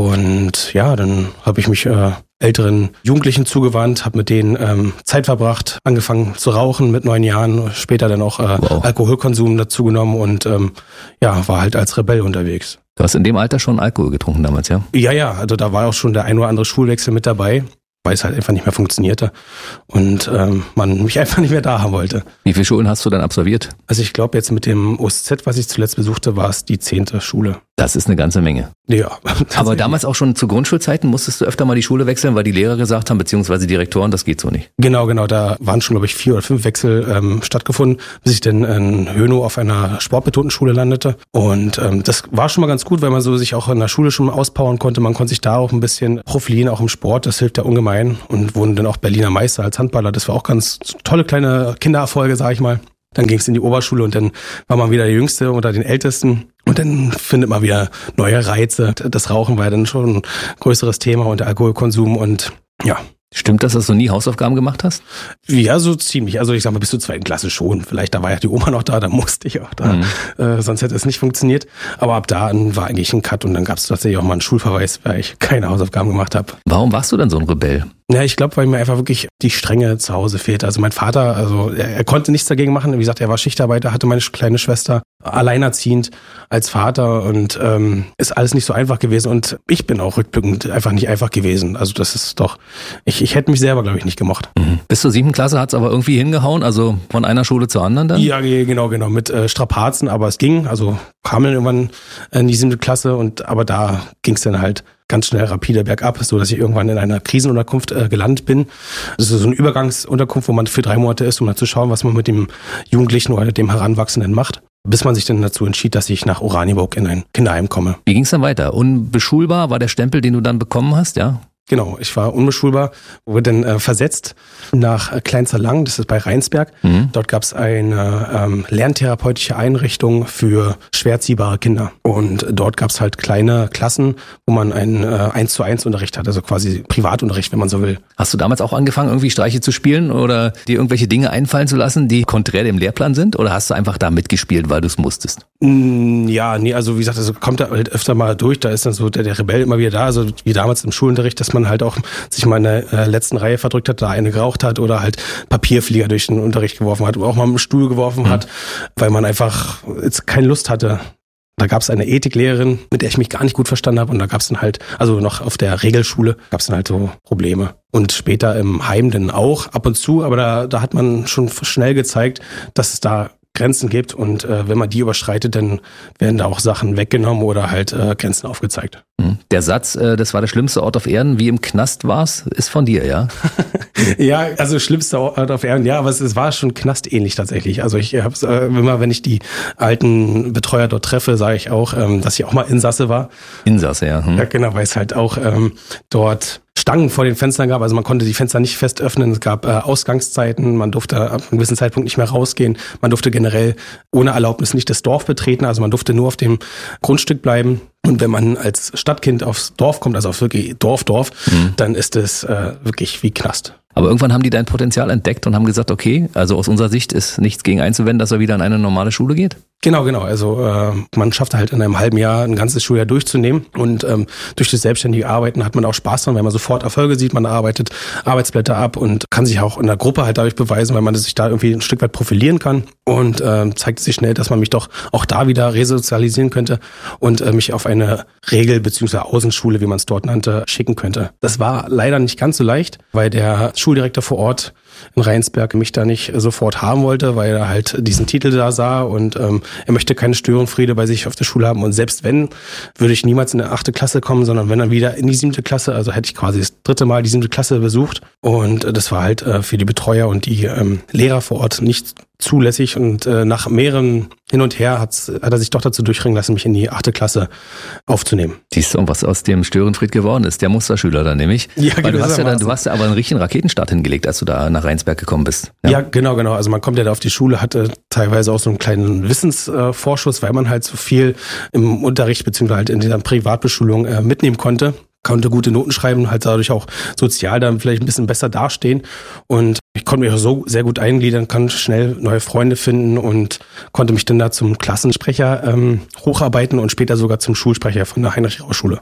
Und ja, dann habe ich mich äh, älteren Jugendlichen zugewandt, habe mit denen ähm, Zeit verbracht, angefangen zu rauchen mit neun Jahren, später dann auch äh, wow. Alkoholkonsum dazu genommen und ähm, ja, war halt als Rebell unterwegs. Du hast in dem Alter schon Alkohol getrunken damals, ja? Ja, ja, also da war auch schon der ein oder andere Schulwechsel mit dabei, weil es halt einfach nicht mehr funktionierte und ähm, man mich einfach nicht mehr da haben wollte. Wie viele Schulen hast du dann absolviert? Also ich glaube jetzt mit dem O S Z, was ich zuletzt besuchte, war es die zehnte Schule. Das ist eine ganze Menge. Ja. Aber damals auch schon zu Grundschulzeiten musstest du öfter mal die Schule wechseln, weil die Lehrer gesagt haben, beziehungsweise Direktoren, das geht so nicht. Genau, genau. Da waren schon, glaube ich, vier oder fünf Wechsel ähm, stattgefunden, bis ich dann in Hönow auf einer sportbetonten Schule landete. Und ähm, das war schon mal ganz gut, weil man so sich auch in der Schule schon auspowern konnte. Man konnte sich da auch ein bisschen profilieren, auch im Sport. Das hilft ja ungemein. Und wurden dann auch Berliner Meister als Handballer. Das war auch ganz tolle kleine Kindererfolge, sag ich mal. Dann ging es in die Oberschule und dann war man wieder der Jüngste unter den Ältesten. Und dann findet man wieder neue Reize. Das Rauchen war ja dann schon ein größeres Thema und der Alkoholkonsum und ja. Stimmt das, dass du nie Hausaufgaben gemacht hast? Ja, so ziemlich. Also ich sag mal, bis zur zweiten Klasse schon. Vielleicht, da war ja die Oma noch da, da musste ich auch da. Mhm. Äh, sonst hätte es nicht funktioniert. Aber ab da war eigentlich ein Cut und dann gab es tatsächlich auch mal einen Schulverweis, weil ich keine Hausaufgaben gemacht habe. Warum warst du dann so ein Rebell? Ja, ich glaube, weil mir einfach wirklich die Strenge zu Hause fehlt. Also mein Vater, also er, er konnte nichts dagegen machen. Wie gesagt, er war Schichtarbeiter, hatte meine kleine Schwester, alleinerziehend als Vater und ähm, ist alles nicht so einfach gewesen. Und ich bin auch rückblickend einfach nicht einfach gewesen. Also das ist doch, ich, ich hätte mich selber, glaube ich, nicht gemocht. Mhm. Bis zur siebten Klasse hat es aber irgendwie hingehauen, also von einer Schule zur anderen dann? Ja, genau, genau, mit äh, Strapazen, aber es ging. Also kam dann irgendwann in die siebte Klasse und aber da ging es dann halt ganz schnell rapide bergab, so dass ich irgendwann in einer Krisenunterkunft äh, gelandet bin. Das ist so eine Übergangsunterkunft, wo man für drei Monate ist, um dann zu schauen, was man mit dem Jugendlichen oder dem Heranwachsenden macht, bis man sich dann dazu entschied, dass ich nach Oranienburg in ein Kinderheim komme. Wie ging es dann weiter? Unbeschulbar war der Stempel, den du dann bekommen hast, ja? Genau, ich war unbeschulbar, wurde dann äh, versetzt nach äh, Kleinzerlangen, das ist bei Rheinsberg. Mhm. Dort gab es eine ähm, lerntherapeutische Einrichtung für schwer erziehbare Kinder. Und dort gab es halt kleine Klassen, wo man einen äh, eins zu eins Unterricht hat, also quasi Privatunterricht, wenn man so will. Hast du damals auch angefangen, irgendwie Streiche zu spielen oder dir irgendwelche Dinge einfallen zu lassen, die konträr dem Lehrplan sind? Oder hast du einfach da mitgespielt, weil du es musstest? Mm, ja, nee, also wie gesagt, also kommt da halt öfter mal durch, da ist dann so der, der Rebell immer wieder da, also wie damals im Schulunterricht, dass man halt auch sich mal in der äh, letzten Reihe verdrückt hat, da eine geraucht hat oder halt Papierflieger durch den Unterricht geworfen hat oder auch mal einen Stuhl geworfen mhm. hat, weil man einfach jetzt keine Lust hatte. Da gab es eine Ethiklehrerin, mit der ich mich gar nicht gut verstanden habe und da gab es dann halt, also noch auf der Regelschule, gab es dann halt so Probleme. Und später im Heim dann auch ab und zu, aber da, da hat man schon schnell gezeigt, dass es da Grenzen gibt und äh, wenn man die überschreitet, dann werden da auch Sachen weggenommen oder halt äh, Grenzen aufgezeigt. Der Satz, äh, das war der schlimmste Ort auf Erden, wie im Knast war's, ist von dir, ja? Ja, also schlimmster Ort auf Erden, ja, aber es, es war schon knastähnlich tatsächlich. Also ich habe äh, immer, wenn ich die alten Betreuer dort treffe, sage ich auch, ähm, dass ich auch mal Insasse war. Insasse, ja. Hm. Ja, genau, weil es halt auch ähm, dort Stangen vor den Fenstern gab, also man konnte die Fenster nicht fest öffnen, es gab äh, Ausgangszeiten, man durfte ab einem gewissen Zeitpunkt nicht mehr rausgehen, man durfte generell ohne Erlaubnis nicht das Dorf betreten, also man durfte nur auf dem Grundstück bleiben. Und wenn man als Stadtkind aufs Dorf kommt, also auf wirklich Dorf, Dorf, mhm. dann ist es äh, wirklich wie Knast. Aber irgendwann haben die dein Potenzial entdeckt und haben gesagt, okay, also aus unserer Sicht ist nichts gegen einzuwenden, dass er wieder in eine normale Schule geht? Genau, genau. Also äh, man schafft halt in einem halben Jahr ein ganzes Schuljahr durchzunehmen und ähm, durch das selbstständige Arbeiten hat man auch Spaß dran, weil man sofort Erfolge sieht, man arbeitet Arbeitsblätter ab und kann sich auch in der Gruppe halt dadurch beweisen, weil man sich da irgendwie ein Stück weit profilieren kann und äh, zeigt sich schnell, dass man mich doch auch da wieder resozialisieren könnte und äh, mich auf eine Regel- bzw. Außenschule, wie man es dort nannte, schicken könnte. Das war leider nicht ganz so leicht, weil der Schuldirektor vor Ort in Rheinsberg mich da nicht sofort haben wollte, weil er halt diesen Titel da sah und ähm, er möchte keine Störenfriede bei sich auf der Schule haben und selbst wenn, würde ich niemals in die achte Klasse kommen, sondern wenn dann wieder in die siebte Klasse, also hätte ich quasi das dritte Mal die siebte Klasse besucht und äh, das war halt äh, für die Betreuer und die ähm, Lehrer vor Ort nicht zulässig und äh, nach mehreren hin und her hat's, hat er sich doch dazu durchringen lassen, mich in die achte Klasse aufzunehmen. Siehst du, was aus dem Störenfried geworden ist, der Musterschüler dann nämlich. Ja, Weil du hast ja dann, du hast ja aber einen richtigen Raketenstart hingelegt, als du da nach Rheinsberg gekommen bist. Ja, ja genau, genau. Also man kommt ja da auf die Schule, hatte teilweise auch so einen kleinen Wissensvorschuss, weil man halt so viel im Unterricht beziehungsweise halt in dieser Privatbeschulung äh, mitnehmen konnte. Konnte gute Noten schreiben, halt dadurch auch sozial dann vielleicht ein bisschen besser dastehen und ich konnte mich auch so sehr gut eingliedern, konnte schnell neue Freunde finden und konnte mich dann da zum Klassensprecher ähm, hocharbeiten und später sogar zum Schulsprecher von der Heinrich-Rausch-Schule. Ja,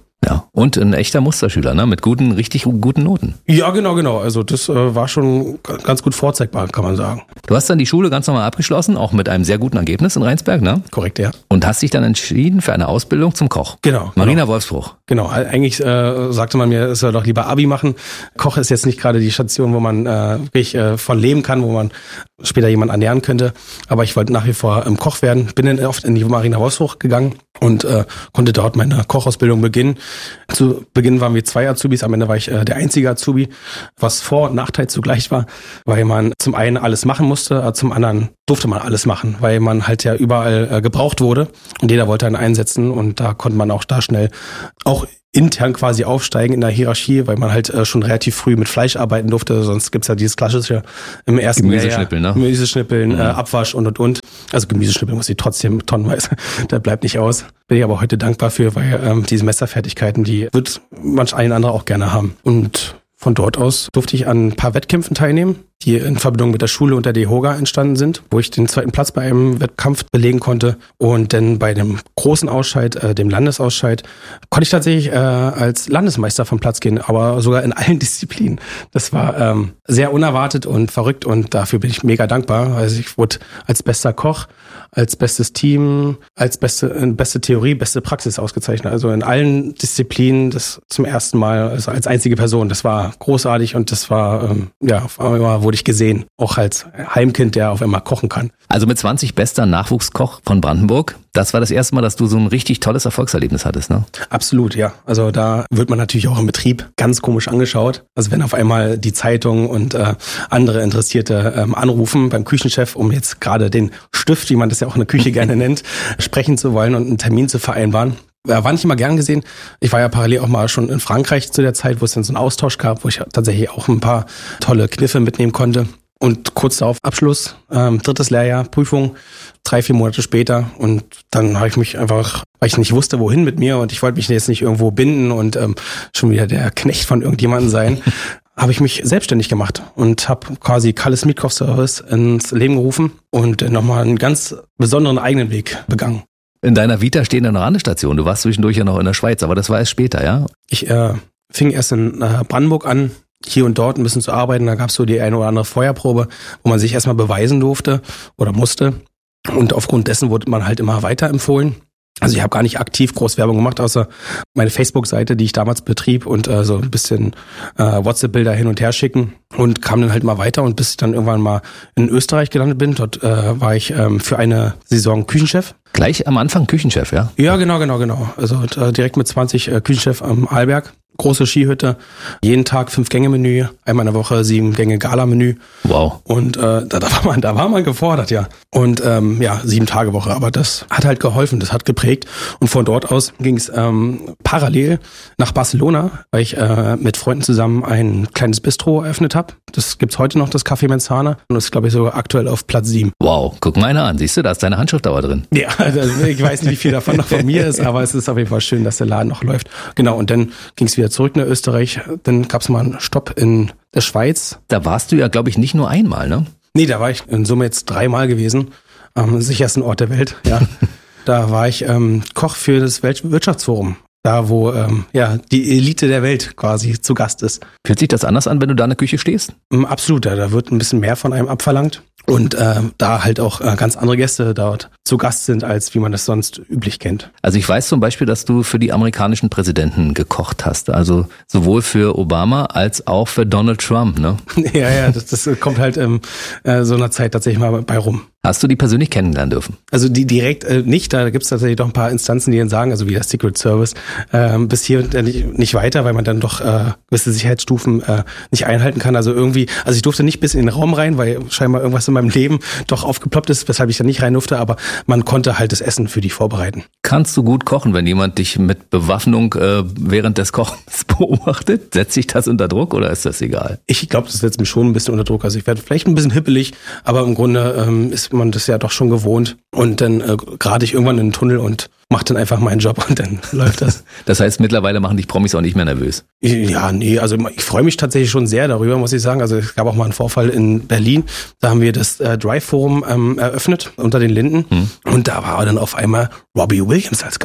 Und ein echter Musterschüler, ne? Mit guten, richtig guten Noten. Ja, genau, genau. Also das äh, war schon ganz gut vorzeigbar, kann man sagen. Du hast dann die Schule ganz normal abgeschlossen, auch mit einem sehr guten Ergebnis in Rheinsberg, ne? Korrekt, ja. Und hast dich dann entschieden für eine Ausbildung zum Koch. Genau. Marina genau. Wolfsbruch. Genau, eigentlich äh, sagte man mir, es soll doch lieber Abi machen. Koch ist jetzt nicht gerade die Station, wo man äh, wirklich äh, von leben kann, wo man später jemand ernähren könnte. Aber ich wollte nach wie vor ähm, Koch werden. Bin dann oft in die Marina Wolfsbruch gegangen und äh, konnte dort meine Kochausbildung beginnen. Zu Beginn waren wir zwei Azubis, am Ende war ich äh, der einzige Azubi, was Vor- und Nachteil zugleich war, weil man zum einen alles machen musste, äh, zum anderen durfte man alles machen, weil man halt ja überall äh, gebraucht wurde und jeder wollte einen einsetzen und da konnte man auch da schnell auch intern quasi aufsteigen in der Hierarchie, weil man halt äh, schon relativ früh mit Fleisch arbeiten durfte, sonst gibt's ja dieses klassische im ersten Gemüseschnippeln, Jahr, ne? Gemüseschnippeln, Mhm. äh, Abwasch und und und. Also Gemüseschnippeln muss ich trotzdem tonnenweise, da bleibt nicht aus. Bin ich aber heute dankbar für, weil ähm, diese Messerfertigkeiten, die wird manch ein anderer auch gerne haben. Und von dort aus durfte ich an ein paar Wettkämpfen teilnehmen, die in Verbindung mit der Schule und der DEHOGA entstanden sind, wo ich den zweiten Platz bei einem Wettkampf belegen konnte. Und dann bei dem großen Ausscheid, äh, dem Landesausscheid, konnte ich tatsächlich äh, als Landesmeister vom Platz gehen, aber sogar in allen Disziplinen. Das war ähm, sehr unerwartet und verrückt und dafür bin ich mega dankbar. Also ich wurde als bester Koch, als bestes Team, als beste, äh, beste Theorie, beste Praxis ausgezeichnet. Also in allen Disziplinen das zum ersten Mal, also als einzige Person. Das war großartig und das war, ähm, ja, auf einmal wurde ich gesehen. Auch als Heimkind, der auf einmal kochen kann. Also mit zwanzig bester Nachwuchskoch von Brandenburg. Das war das erste Mal, dass du so ein richtig tolles Erfolgserlebnis hattest, ne? Absolut, ja. Also da wird man natürlich auch im Betrieb ganz komisch angeschaut. Also wenn auf einmal die Zeitung und äh, andere Interessierte ähm, anrufen beim Küchenchef, um jetzt gerade den Stift, wie man das ja auch in der Küche gerne nennt, sprechen zu wollen und einen Termin zu vereinbaren. War nicht immer gern gesehen. Ich war ja parallel auch mal schon in Frankreich zu der Zeit, wo es dann so einen Austausch gab, wo ich tatsächlich auch ein paar tolle Kniffe mitnehmen konnte. Und kurz darauf Abschluss, ähm, drittes Lehrjahr, Prüfung, drei, vier Monate später. Und dann habe ich mich einfach, weil ich nicht wusste, wohin mit mir und ich wollte mich jetzt nicht irgendwo binden und ähm, schon wieder der Knecht von irgendjemandem sein, habe ich mich selbstständig gemacht und habe quasi Kalles Mietkaufservice ins Leben gerufen und nochmal einen ganz besonderen eigenen Weg begangen. In deiner Vita stehen da noch andere Stationen. Du warst zwischendurch ja noch in der Schweiz, aber das war erst später, ja? Ich äh, fing erst in äh, Brandenburg an, hier und dort ein bisschen zu arbeiten. Da gab es so die eine oder andere Feuerprobe, wo man sich erstmal beweisen durfte oder musste. Und aufgrund dessen wurde man halt immer weiterempfohlen. Also ich habe gar nicht aktiv groß Werbung gemacht, außer meine Facebook-Seite, die ich damals betrieb und äh, so ein bisschen äh, WhatsApp-Bilder hin und her schicken und kam dann halt mal weiter und bis ich dann irgendwann mal in Österreich gelandet bin. Dort äh, war ich ähm, für eine Saison Küchenchef. Gleich am Anfang Küchenchef, ja? Ja, genau, genau, genau. Also äh, direkt mit zwanzig äh, Küchenchef am Arlberg. Große Skihütte, jeden Tag fünf Gänge Menü, einmal in der Woche sieben Gänge Gala Menü. Wow. Und äh, da, da war man, da war man gefordert, ja. Und ähm, ja, sieben Tage Woche. Aber das hat halt geholfen, das hat geprägt. Und von dort aus ging es ähm, parallel nach Barcelona, weil ich äh, mit Freunden zusammen ein kleines Bistro eröffnet habe. Das gibt's heute noch, das Café Menzana. Und das ist, glaube ich, sogar aktuell auf Platz sieben. Wow, guck mal einer an. Siehst du, da ist deine Handschrift aber drin. Ja, also ich weiß nicht, wie viel davon noch von mir ist, aber es ist auf jeden Fall schön, dass der Laden noch läuft. Genau, und dann ging es wieder zurück nach Österreich. Dann gab es mal einen Stopp in der Schweiz. Da warst du ja, glaube ich, nicht nur einmal, ne? Nee, da war ich in Summe jetzt dreimal gewesen. Am sichersten Ort der Welt, ja. Da war ich ähm, Koch für das Weltwirtschaftsforum. Da, wo ähm, ja die Elite der Welt quasi zu Gast ist. Fühlt sich das anders an, wenn du da in der Küche stehst? Absolut, ja, da wird ein bisschen mehr von einem abverlangt. Und äh, da halt auch äh, ganz andere Gäste dort zu Gast sind, als wie man das sonst üblich kennt. Also ich weiß zum Beispiel, dass du für die amerikanischen Präsidenten gekocht hast. Also sowohl für Obama als auch für Donald Trump, ne? Ja, ja, das, das kommt halt in äh, so einer Zeit tatsächlich mal bei rum. Hast du die persönlich kennenlernen dürfen? Also die direkt äh, nicht, da gibt's tatsächlich doch ein paar Instanzen, die dann sagen, also wie der Secret Service, äh, bis hier nicht, nicht weiter, weil man dann doch äh, gewisse Sicherheitsstufen äh, nicht einhalten kann. Also irgendwie, also ich durfte nicht bis in den Raum rein, weil scheinbar irgendwas in meinem Leben doch aufgeploppt ist, weshalb ich da nicht rein durfte, aber man konnte halt das Essen für die vorbereiten. Kannst du gut kochen, wenn jemand dich mit Bewaffnung äh, während des Kochens beobachtet? Setzt sich das unter Druck oder ist das egal? Ich glaube, das setzt mich schon ein bisschen unter Druck. Also ich werde vielleicht ein bisschen hippelig, aber im Grunde ähm, ist man das ja doch schon gewohnt. Und dann äh, gerate ich irgendwann in den Tunnel und mache dann einfach meinen Job und dann läuft das. Das heißt, mittlerweile machen dich Promis auch nicht mehr nervös? Ja, nee, also ich freue mich tatsächlich schon sehr darüber, muss ich sagen. Also es gab auch mal einen Vorfall in Berlin. Da haben wir das äh, Drive-Forum ähm, eröffnet unter den Linden. Hm. Und da war dann auf einmal Robbie Williams als Gast.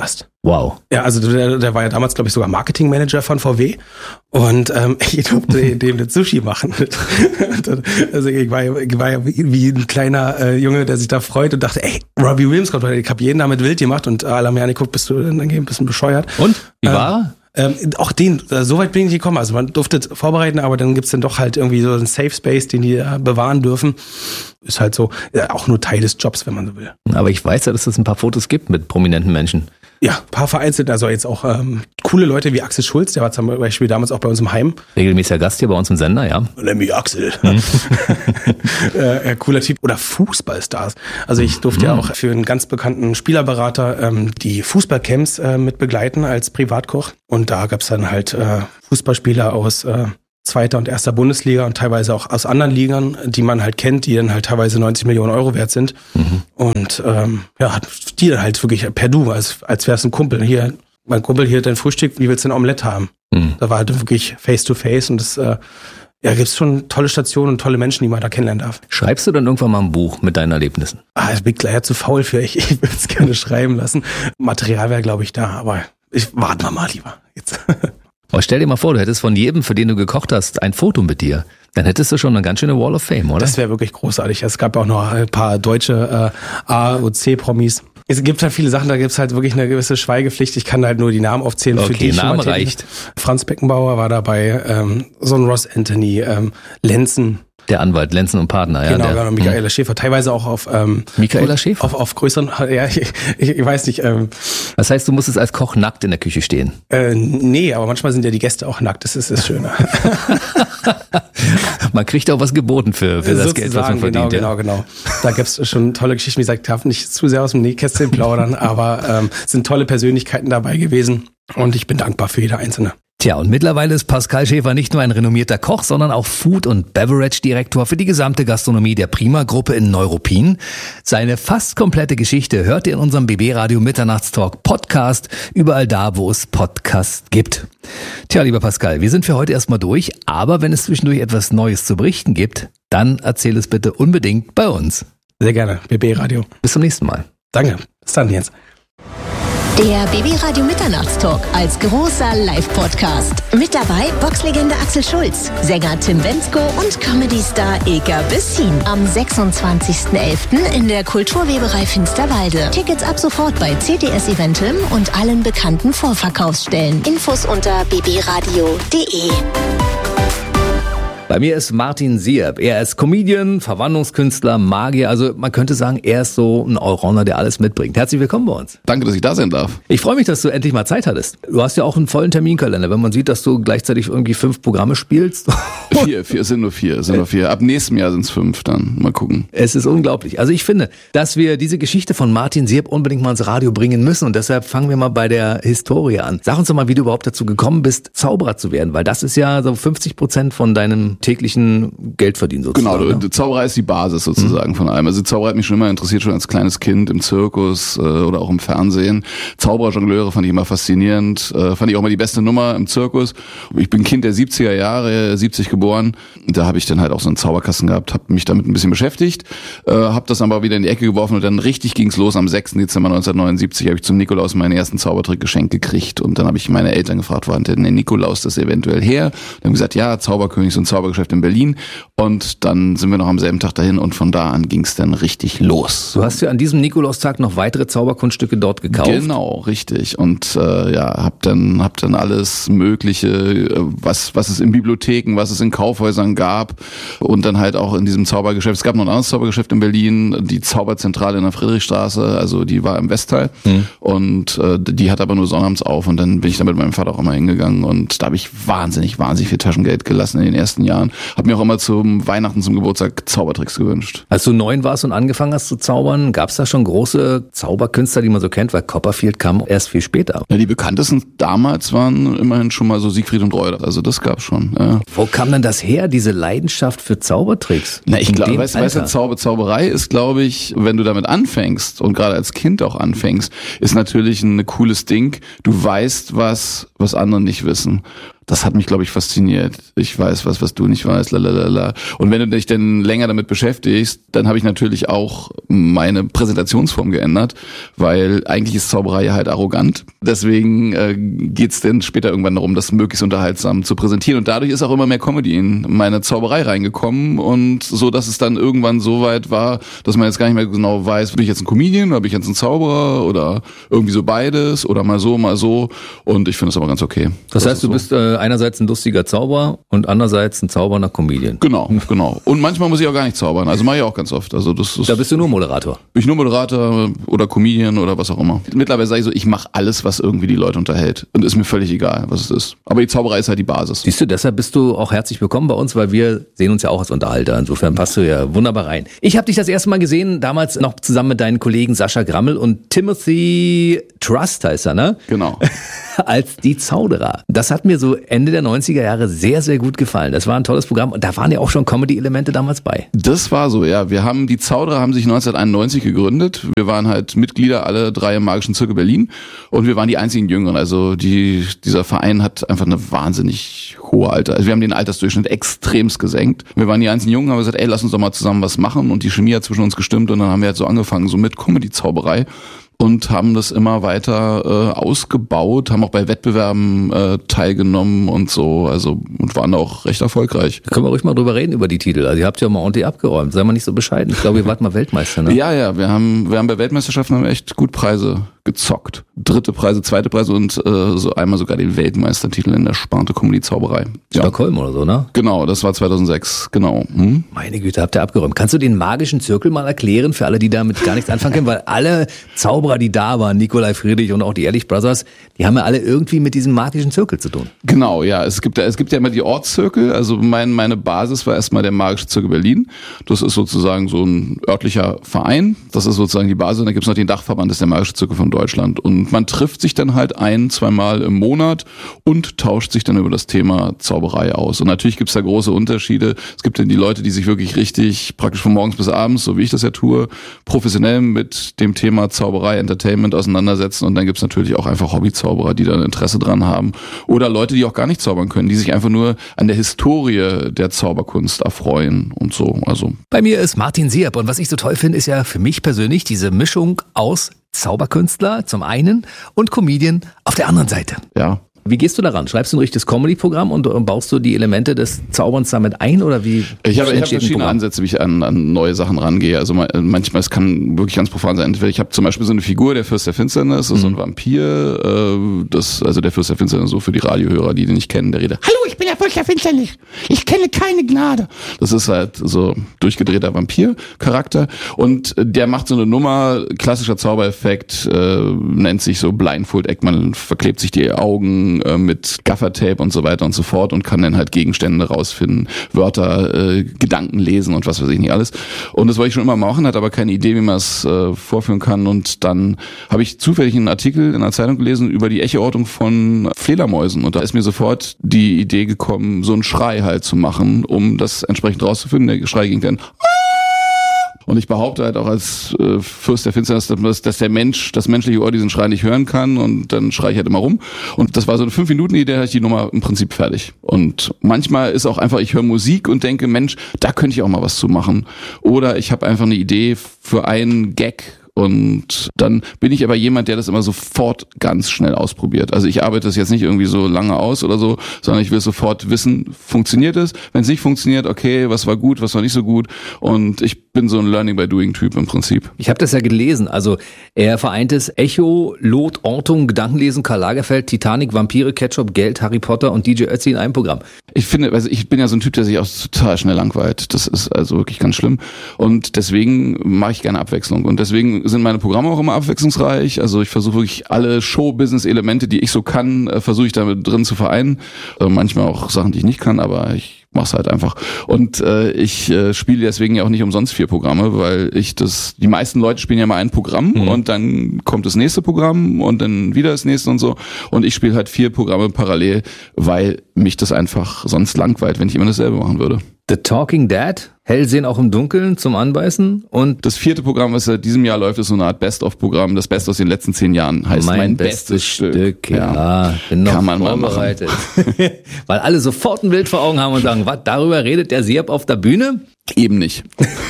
Wow. Ja, also der, der war ja damals, glaube ich, sogar Marketingmanager von V W und ähm, ich durfte dem das Sushi machen. Also ich war ja, ich war ja wie, wie ein kleiner äh, Junge, der sich da freut und dachte, ey, Robbie Williams kommt heute, ich habe jeden damit wild gemacht und alle haben mir angeguckt, bist du dann ein bisschen bescheuert. Und? Wie war er? Ähm, Ähm, auch den, äh, so weit bin ich nicht gekommen. Also man durfte vorbereiten, aber dann gibt's dann doch halt irgendwie so einen Safe Space, den die äh, bewahren dürfen. Ist halt so, ja, auch nur Teil des Jobs, wenn man so will. Aber ich weiß ja, dass es ein paar Fotos gibt mit prominenten Menschen. Ja, ein paar vereinzelt, also jetzt auch ähm, coole Leute wie Axel Schulz, der war zum Beispiel damals auch bei uns im Heim. Regelmäßiger Gast hier bei uns im Sender, ja. Nämlich Axel. Mhm. äh, cooler Typ. Oder Fußballstars. Also ich durfte mhm. ja auch für einen ganz bekannten Spielerberater ähm, die Fußballcamps äh, mit begleiten als Privatkoch. Und da gab's dann halt äh, Fußballspieler aus äh, zweiter und erster Bundesliga und teilweise auch aus anderen Ligern, die man halt kennt, die dann halt teilweise neunzig Millionen Euro wert sind. Mhm. Und ähm, ja, hat die dann halt wirklich per Du, als, als wäre es ein Kumpel. Hier, mein Kumpel, hier dein Frühstück, wie willst du ein Omelett haben? Mhm. Da war halt wirklich face to face und das äh, ja, gibt's schon tolle Stationen und tolle Menschen, die man da kennenlernen darf. Schreibst du dann irgendwann mal ein Buch mit deinen Erlebnissen? Ah, ich bin leider zu faul für, ich, ich würde es gerne schreiben lassen. Material wäre, glaube ich, da, aber ich warte mal lieber jetzt. Aber stell dir mal vor, du hättest von jedem, für den du gekocht hast, ein Foto mit dir. Dann hättest du schon eine ganz schöne Wall of Fame, oder? Das wäre wirklich großartig. Es gab auch noch ein paar deutsche äh, A- und C-Promis. Es gibt halt viele Sachen, da gibt's halt wirklich eine gewisse Schweigepflicht. Ich kann halt nur die Namen aufzählen. Okay, für die Name reicht. Franz Beckenbauer war dabei, ähm, so ein Ross Anthony, ähm, Lenzen. Der Anwalt, Lenzen und Partner, ja. Genau, der, genau, Michaela Schäfer. Teilweise auch auf... Ähm, Michaela Schäfer? Auf, auf größeren... Ja, ich, ich, ich weiß nicht. Ähm, das heißt, du musstest als Koch nackt in der Küche stehen? Äh, nee, aber manchmal sind ja die Gäste auch nackt. Das ist das Schöne. Man kriegt auch was geboten für, für das Geld, was man verdient. Genau, ja. genau, genau. Da gibt's schon tolle Geschichten. Wie gesagt, ich darf nicht zu sehr aus dem Nähkästchen plaudern, aber ähm, sind tolle Persönlichkeiten dabei gewesen und ich bin dankbar für jede einzelne. Tja, und mittlerweile ist Pascal Schäfer nicht nur ein renommierter Koch, sondern auch Food- und Beverage-Direktor für die gesamte Gastronomie der Prima-Gruppe in Neuruppin. Seine fast komplette Geschichte hört ihr in unserem B B-Radio Mitternachtstalk Podcast, überall da, wo es Podcasts gibt. Tja, lieber Pascal, wir sind für heute erstmal durch, aber wenn es zwischendurch etwas Neues zu berichten gibt, dann erzähl es bitte unbedingt bei uns. Sehr gerne, B B-Radio. Bis zum nächsten Mal. Danke, bis dann jetzt. Der B B-Radio Mitternachtstalk als großer Live-Podcast. Mit dabei Boxlegende Axel Schulz, Sänger Tim Bendzko und Comedy-Star Ilka Bessin. Am sechsundzwanzigsten elften in der Kulturweberei Finsterwalde. Tickets ab sofort bei C T S Eventim und allen bekannten Vorverkaufsstellen. Infos unter b b radio punkt d e. Bei mir ist Martin Sierp. Er ist Comedian, Verwandlungskünstler, Magier. Also man könnte sagen, er ist so ein Allrounder, der alles mitbringt. Herzlich willkommen bei uns. Danke, dass ich da sein darf. Ich freue mich, dass du endlich mal Zeit hattest. Du hast ja auch einen vollen Terminkalender, wenn man sieht, dass du gleichzeitig irgendwie fünf Programme spielst. Vier, vier, es sind nur vier, es sind nur vier. Ab nächstem Jahr sind es fünf, dann mal gucken. Es ist unglaublich. Also ich finde, dass wir diese Geschichte von Martin Sierp unbedingt mal ins Radio bringen müssen und deshalb fangen wir mal bei der Historie an. Sag uns doch mal, wie du überhaupt dazu gekommen bist, Zauberer zu werden, weil das ist ja so fünfzig Prozent von deinem täglichen Geldverdienen sozusagen. Genau, ne? Zauberei ist die Basis sozusagen mhm. von allem. Also Zauberei hat mich schon immer interessiert, schon als kleines Kind im Zirkus äh, oder auch im Fernsehen. Zauberer, Jongleure fand ich immer faszinierend, äh, fand ich auch mal die beste Nummer im Zirkus. Ich bin Kind der siebziger Jahre, siebzig geboren. Da habe ich dann halt auch so einen Zauberkasten gehabt, habe mich damit ein bisschen beschäftigt, äh, habe das aber wieder in die Ecke geworfen und dann richtig ging's los. Am sechsten Dezember neunzehnhundertneunundsiebzig habe ich zum Nikolaus meinen ersten Zaubertrick geschenkt gekriegt und dann habe ich meine Eltern gefragt, wo hat denn der Nikolaus das eventuell her? Die haben gesagt, ja, Zauberkönig, so ein Zaubergeschäft in Berlin. Und dann sind wir noch am selben Tag dahin und von da an ging es dann richtig los. Du hast ja an diesem Nikolaustag noch weitere Zauberkunststücke dort gekauft. Genau, richtig. Und äh, ja, hab dann hab dann alles Mögliche, was was es in Bibliotheken, was es in Kaufhäusern gab und dann halt auch in diesem Zaubergeschäft. Es gab noch ein anderes Zaubergeschäft in Berlin, die Zauberzentrale in der Friedrichstraße, also die war im Westteil mhm. und äh, die hat aber nur sonnabends auf und dann bin ich da mit meinem Vater auch immer hingegangen und da habe ich wahnsinnig, wahnsinnig viel Taschengeld gelassen in den ersten Jahren. Hab mir auch immer zum Weihnachten, zum Geburtstag Zaubertricks gewünscht. Als du neun warst und angefangen hast zu zaubern, gab es da schon große Zauberkünstler, die man so kennt, weil Copperfield kam erst viel später. Ja, die bekanntesten damals waren immerhin schon mal so Siegfried und Roy, also das gab's schon. Ja. Wo kam denn das her, diese Leidenschaft für Zaubertricks? Na, ich glaube, weißt, weißt du, Zauber, Zauberei ist, glaube ich, wenn du damit anfängst und gerade als Kind auch anfängst, ist natürlich ein cooles Ding. Du weißt was, was andere nicht wissen. Das hat mich, glaube ich, fasziniert. Ich weiß was, was du nicht weißt, lalalala. Und wenn du dich dann länger damit beschäftigst, dann habe ich natürlich auch meine Präsentationsform geändert, weil eigentlich ist Zauberei ja halt arrogant. Deswegen äh, geht's dann später irgendwann darum, das möglichst unterhaltsam zu präsentieren. Und dadurch ist auch immer mehr Comedy in meine Zauberei reingekommen und so, dass es dann irgendwann so weit war, dass man jetzt gar nicht mehr genau weiß, bin ich jetzt ein Comedian oder bin ich jetzt ein Zauberer oder irgendwie so beides oder mal so, mal so. Und ich finde es aber ganz okay. Das, das heißt, du so. bist äh, einerseits ein lustiger Zauberer und andererseits ein zaubernder Comedian. Genau, genau. Und manchmal muss ich auch gar nicht zaubern. Also mache ich auch ganz oft. Also das ist, da bist du nur Moderator. Bin ich nur Moderator oder Comedian oder was auch immer. Mittlerweile sage ich so, ich mache alles, was irgendwie die Leute unterhält. Und ist mir völlig egal, was es ist. Aber die Zauberei ist halt die Basis. Siehst du, deshalb bist du auch herzlich willkommen bei uns, weil wir sehen uns ja auch als Unterhalter. Insofern passt du ja wunderbar rein. Ich habe dich das erste Mal gesehen, damals noch zusammen mit deinen Kollegen Sascha Grammel und Timothy Trust heißt er, ne? Genau. Als die Zauderer. Das hat mir so Ende der neunziger Jahre sehr, sehr gut gefallen. Das war ein tolles Programm und da waren ja auch schon Comedy-Elemente damals bei. Das war so, ja. Wir haben, die Zauderer haben sich neunzehnhunderteinundneunzig gegründet. Wir waren halt Mitglieder, alle drei im Magischen Zirkel Berlin und wir waren die einzigen Jüngeren. Also die, dieser Verein hat einfach eine wahnsinnig hohe Alter. Also wir haben den Altersdurchschnitt extremst gesenkt. Wir waren die einzigen Jungen, haben gesagt, ey, lass uns doch mal zusammen was machen und die Chemie hat zwischen uns gestimmt und dann haben wir halt so angefangen, so mit Comedy-Zauberei. Und haben das immer weiter äh, ausgebaut, haben auch bei Wettbewerben äh, teilgenommen und so, also und waren auch recht erfolgreich. Da können wir ruhig mal drüber reden über die Titel. Also ihr habt ja mal ordentlich abgeräumt, sei mal nicht so bescheiden. Ich glaube, ihr wart mal Weltmeister, ne? Ja, ja, wir haben wir haben bei Weltmeisterschaften haben wir echt gut Preise gezockt. Dritte Preise, zweite Preise und äh, so einmal sogar den Weltmeistertitel in der Sparte Comedy-Zauberei. Ja. Stockholm oder so, ne? Genau, das war zweitausendsechs, genau. Hm? Meine Güte, habt ihr abgeräumt. Kannst du den magischen Zirkel mal erklären für alle, die damit gar nichts anfangen können? Weil alle Zauberer, die da waren, Nikolai Friedrich und auch die Ehrlich Brothers, die haben ja alle irgendwie mit diesem magischen Zirkel zu tun. Genau, ja. Es gibt ja, es gibt ja immer die Ortszirkel. Also mein, meine Basis war erstmal der Magische Zirkel Berlin. Das ist sozusagen so ein örtlicher Verein. Das ist sozusagen die Basis. Und dann gibt es noch den Dachverband, das ist der Magische Zirkel von Deutschland. Und man trifft sich dann halt ein, zweimal im Monat und tauscht sich dann über das Thema Zauberei aus. Und natürlich gibt es da große Unterschiede. Es gibt dann die Leute, die sich wirklich richtig praktisch von morgens bis abends, so wie ich das ja tue, professionell mit dem Thema Zauberei, Entertainment auseinandersetzen. Und dann gibt es natürlich auch einfach Hobbyzauberer, die da ein Interesse dran haben. Oder Leute, die auch gar nicht zaubern können, die sich einfach nur an der Historie der Zauberkunst erfreuen und so. Also bei mir ist Martin Sieb und was ich so toll finde, ist ja für mich persönlich diese Mischung aus Zauberkünstler zum einen und Comedian auf der anderen Seite. Ja. Wie gehst du daran? Schreibst du ein richtiges Comedy-Programm und baust du die Elemente des Zauberns damit ein oder wie? Ich habe, ich habe verschiedene Ansätze, wie ich an, an neue Sachen rangehe. Also manchmal, es kann wirklich ganz profan sein. Ich habe zum Beispiel so eine Figur, der Fürst der Finsternis, das ist so ein Vampir. Äh, das, also der Fürst der Finsternis, so für die Radiohörer, die den nicht kennen, der redet: Hallo, ich bin der Fürst der Finsternis. Ich kenne keine Gnade. Das ist halt so durchgedrehter Vampir-Charakter und der macht so eine Nummer, klassischer Zaubereffekt, äh, nennt sich so Blindfold Act. Man verklebt sich die Augen mit Gaffertape und so weiter und so fort und kann dann halt Gegenstände rausfinden, Wörter, äh, Gedanken lesen und was weiß ich nicht alles. Und das wollte ich schon immer machen, hatte aber keine Idee, wie man es äh, vorführen kann. Und dann habe ich zufällig einen Artikel in einer Zeitung gelesen über die Echoortung von Fledermäusen. Und da ist mir sofort die Idee gekommen, so einen Schrei halt zu machen, um das entsprechend rauszufinden. Der Schrei ging dann... Und ich behaupte halt auch als äh, Fürst der Finsternis, dass, dass der Mensch, das menschliche Ohr diesen Schrei nicht hören kann und dann schreie ich halt immer rum. Und das war so eine fünf Minuten Idee, da hatte ich die Nummer im Prinzip fertig. Und manchmal ist auch einfach, ich höre Musik und denke, Mensch, da könnte ich auch mal was zu machen. Oder ich habe einfach eine Idee für einen Gag. Und dann bin ich aber jemand, der das immer sofort ganz schnell ausprobiert. Also ich arbeite das jetzt nicht irgendwie so lange aus oder so, sondern ich will sofort wissen, funktioniert es? Wenn es nicht funktioniert, okay, was war gut, was war nicht so gut? Und ich bin so ein Learning-by-Doing-Typ im Prinzip. Ich habe das ja gelesen. Also er vereint es Echo, Lot, Ortung, Gedankenlesen, Karl Lagerfeld, Titanic, Vampire, Ketchup, Geld, Harry Potter und D J Ötzi in einem Programm. Ich finde, also ich bin ja so ein Typ, der sich auch total schnell langweilt. Das ist also wirklich ganz schlimm. Und deswegen mache ich gerne Abwechslung. Und deswegen sind meine Programme auch immer abwechslungsreich. Also ich versuche wirklich alle Show-Business-Elemente, die ich so kann, äh, versuche ich damit drin zu vereinen. Äh, manchmal auch Sachen, die ich nicht kann, aber ich mach's halt einfach. Und äh, ich äh, spiele deswegen ja auch nicht umsonst vier Programme, weil ich das, die meisten Leute spielen ja mal ein Programm mhm. und dann kommt das nächste Programm und dann wieder das nächste und so. Und ich spiele halt vier Programme parallel, weil mich das einfach sonst langweilt, wenn ich immer dasselbe machen würde. The Talking Dead Hell sehen auch im Dunkeln zum Anbeißen. Und das vierte Programm, was seit diesem Jahr läuft, ist so eine Art Best-of-Programm. Das Beste aus den letzten zehn Jahren heißt mein, mein bestes, bestes Stück. Stück. Ja, ja, bin noch kann man vorbereitet. Mal machen. Weil alle sofort ein Bild vor Augen haben und sagen, was, darüber redet der Sieb auf der Bühne? Eben nicht.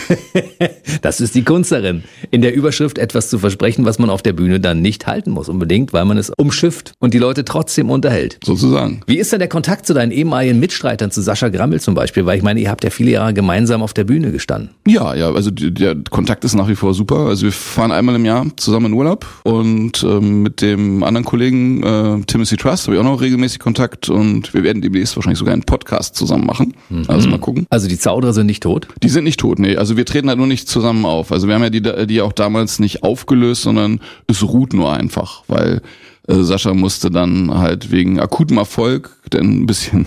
Das ist die Kunst darin, in der Überschrift etwas zu versprechen, was man auf der Bühne dann nicht halten muss unbedingt, weil man es umschifft und die Leute trotzdem unterhält. Sozusagen. Wie ist denn der Kontakt zu deinen ehemaligen Mitstreitern, zu Sascha Grammel zum Beispiel? Weil ich meine, ihr habt ja viele Jahre gemeinsam auf der Bühne gestanden. Ja, ja, also der Kontakt ist nach wie vor super. Also wir fahren einmal im Jahr zusammen in Urlaub und ähm, mit dem anderen Kollegen äh, Timothy Trust habe ich auch noch regelmäßig Kontakt und wir werden demnächst wahrscheinlich sogar einen Podcast zusammen machen. Mhm. Also mal gucken. Also die Zauderer sind nicht tot? Die sind nicht tot, nee. Also wir treten halt nur nicht zusammen auf. Also wir haben ja die, die auch damals nicht aufgelöst, sondern es ruht nur einfach, weil äh, Sascha musste dann halt wegen akutem Erfolg dann ein bisschen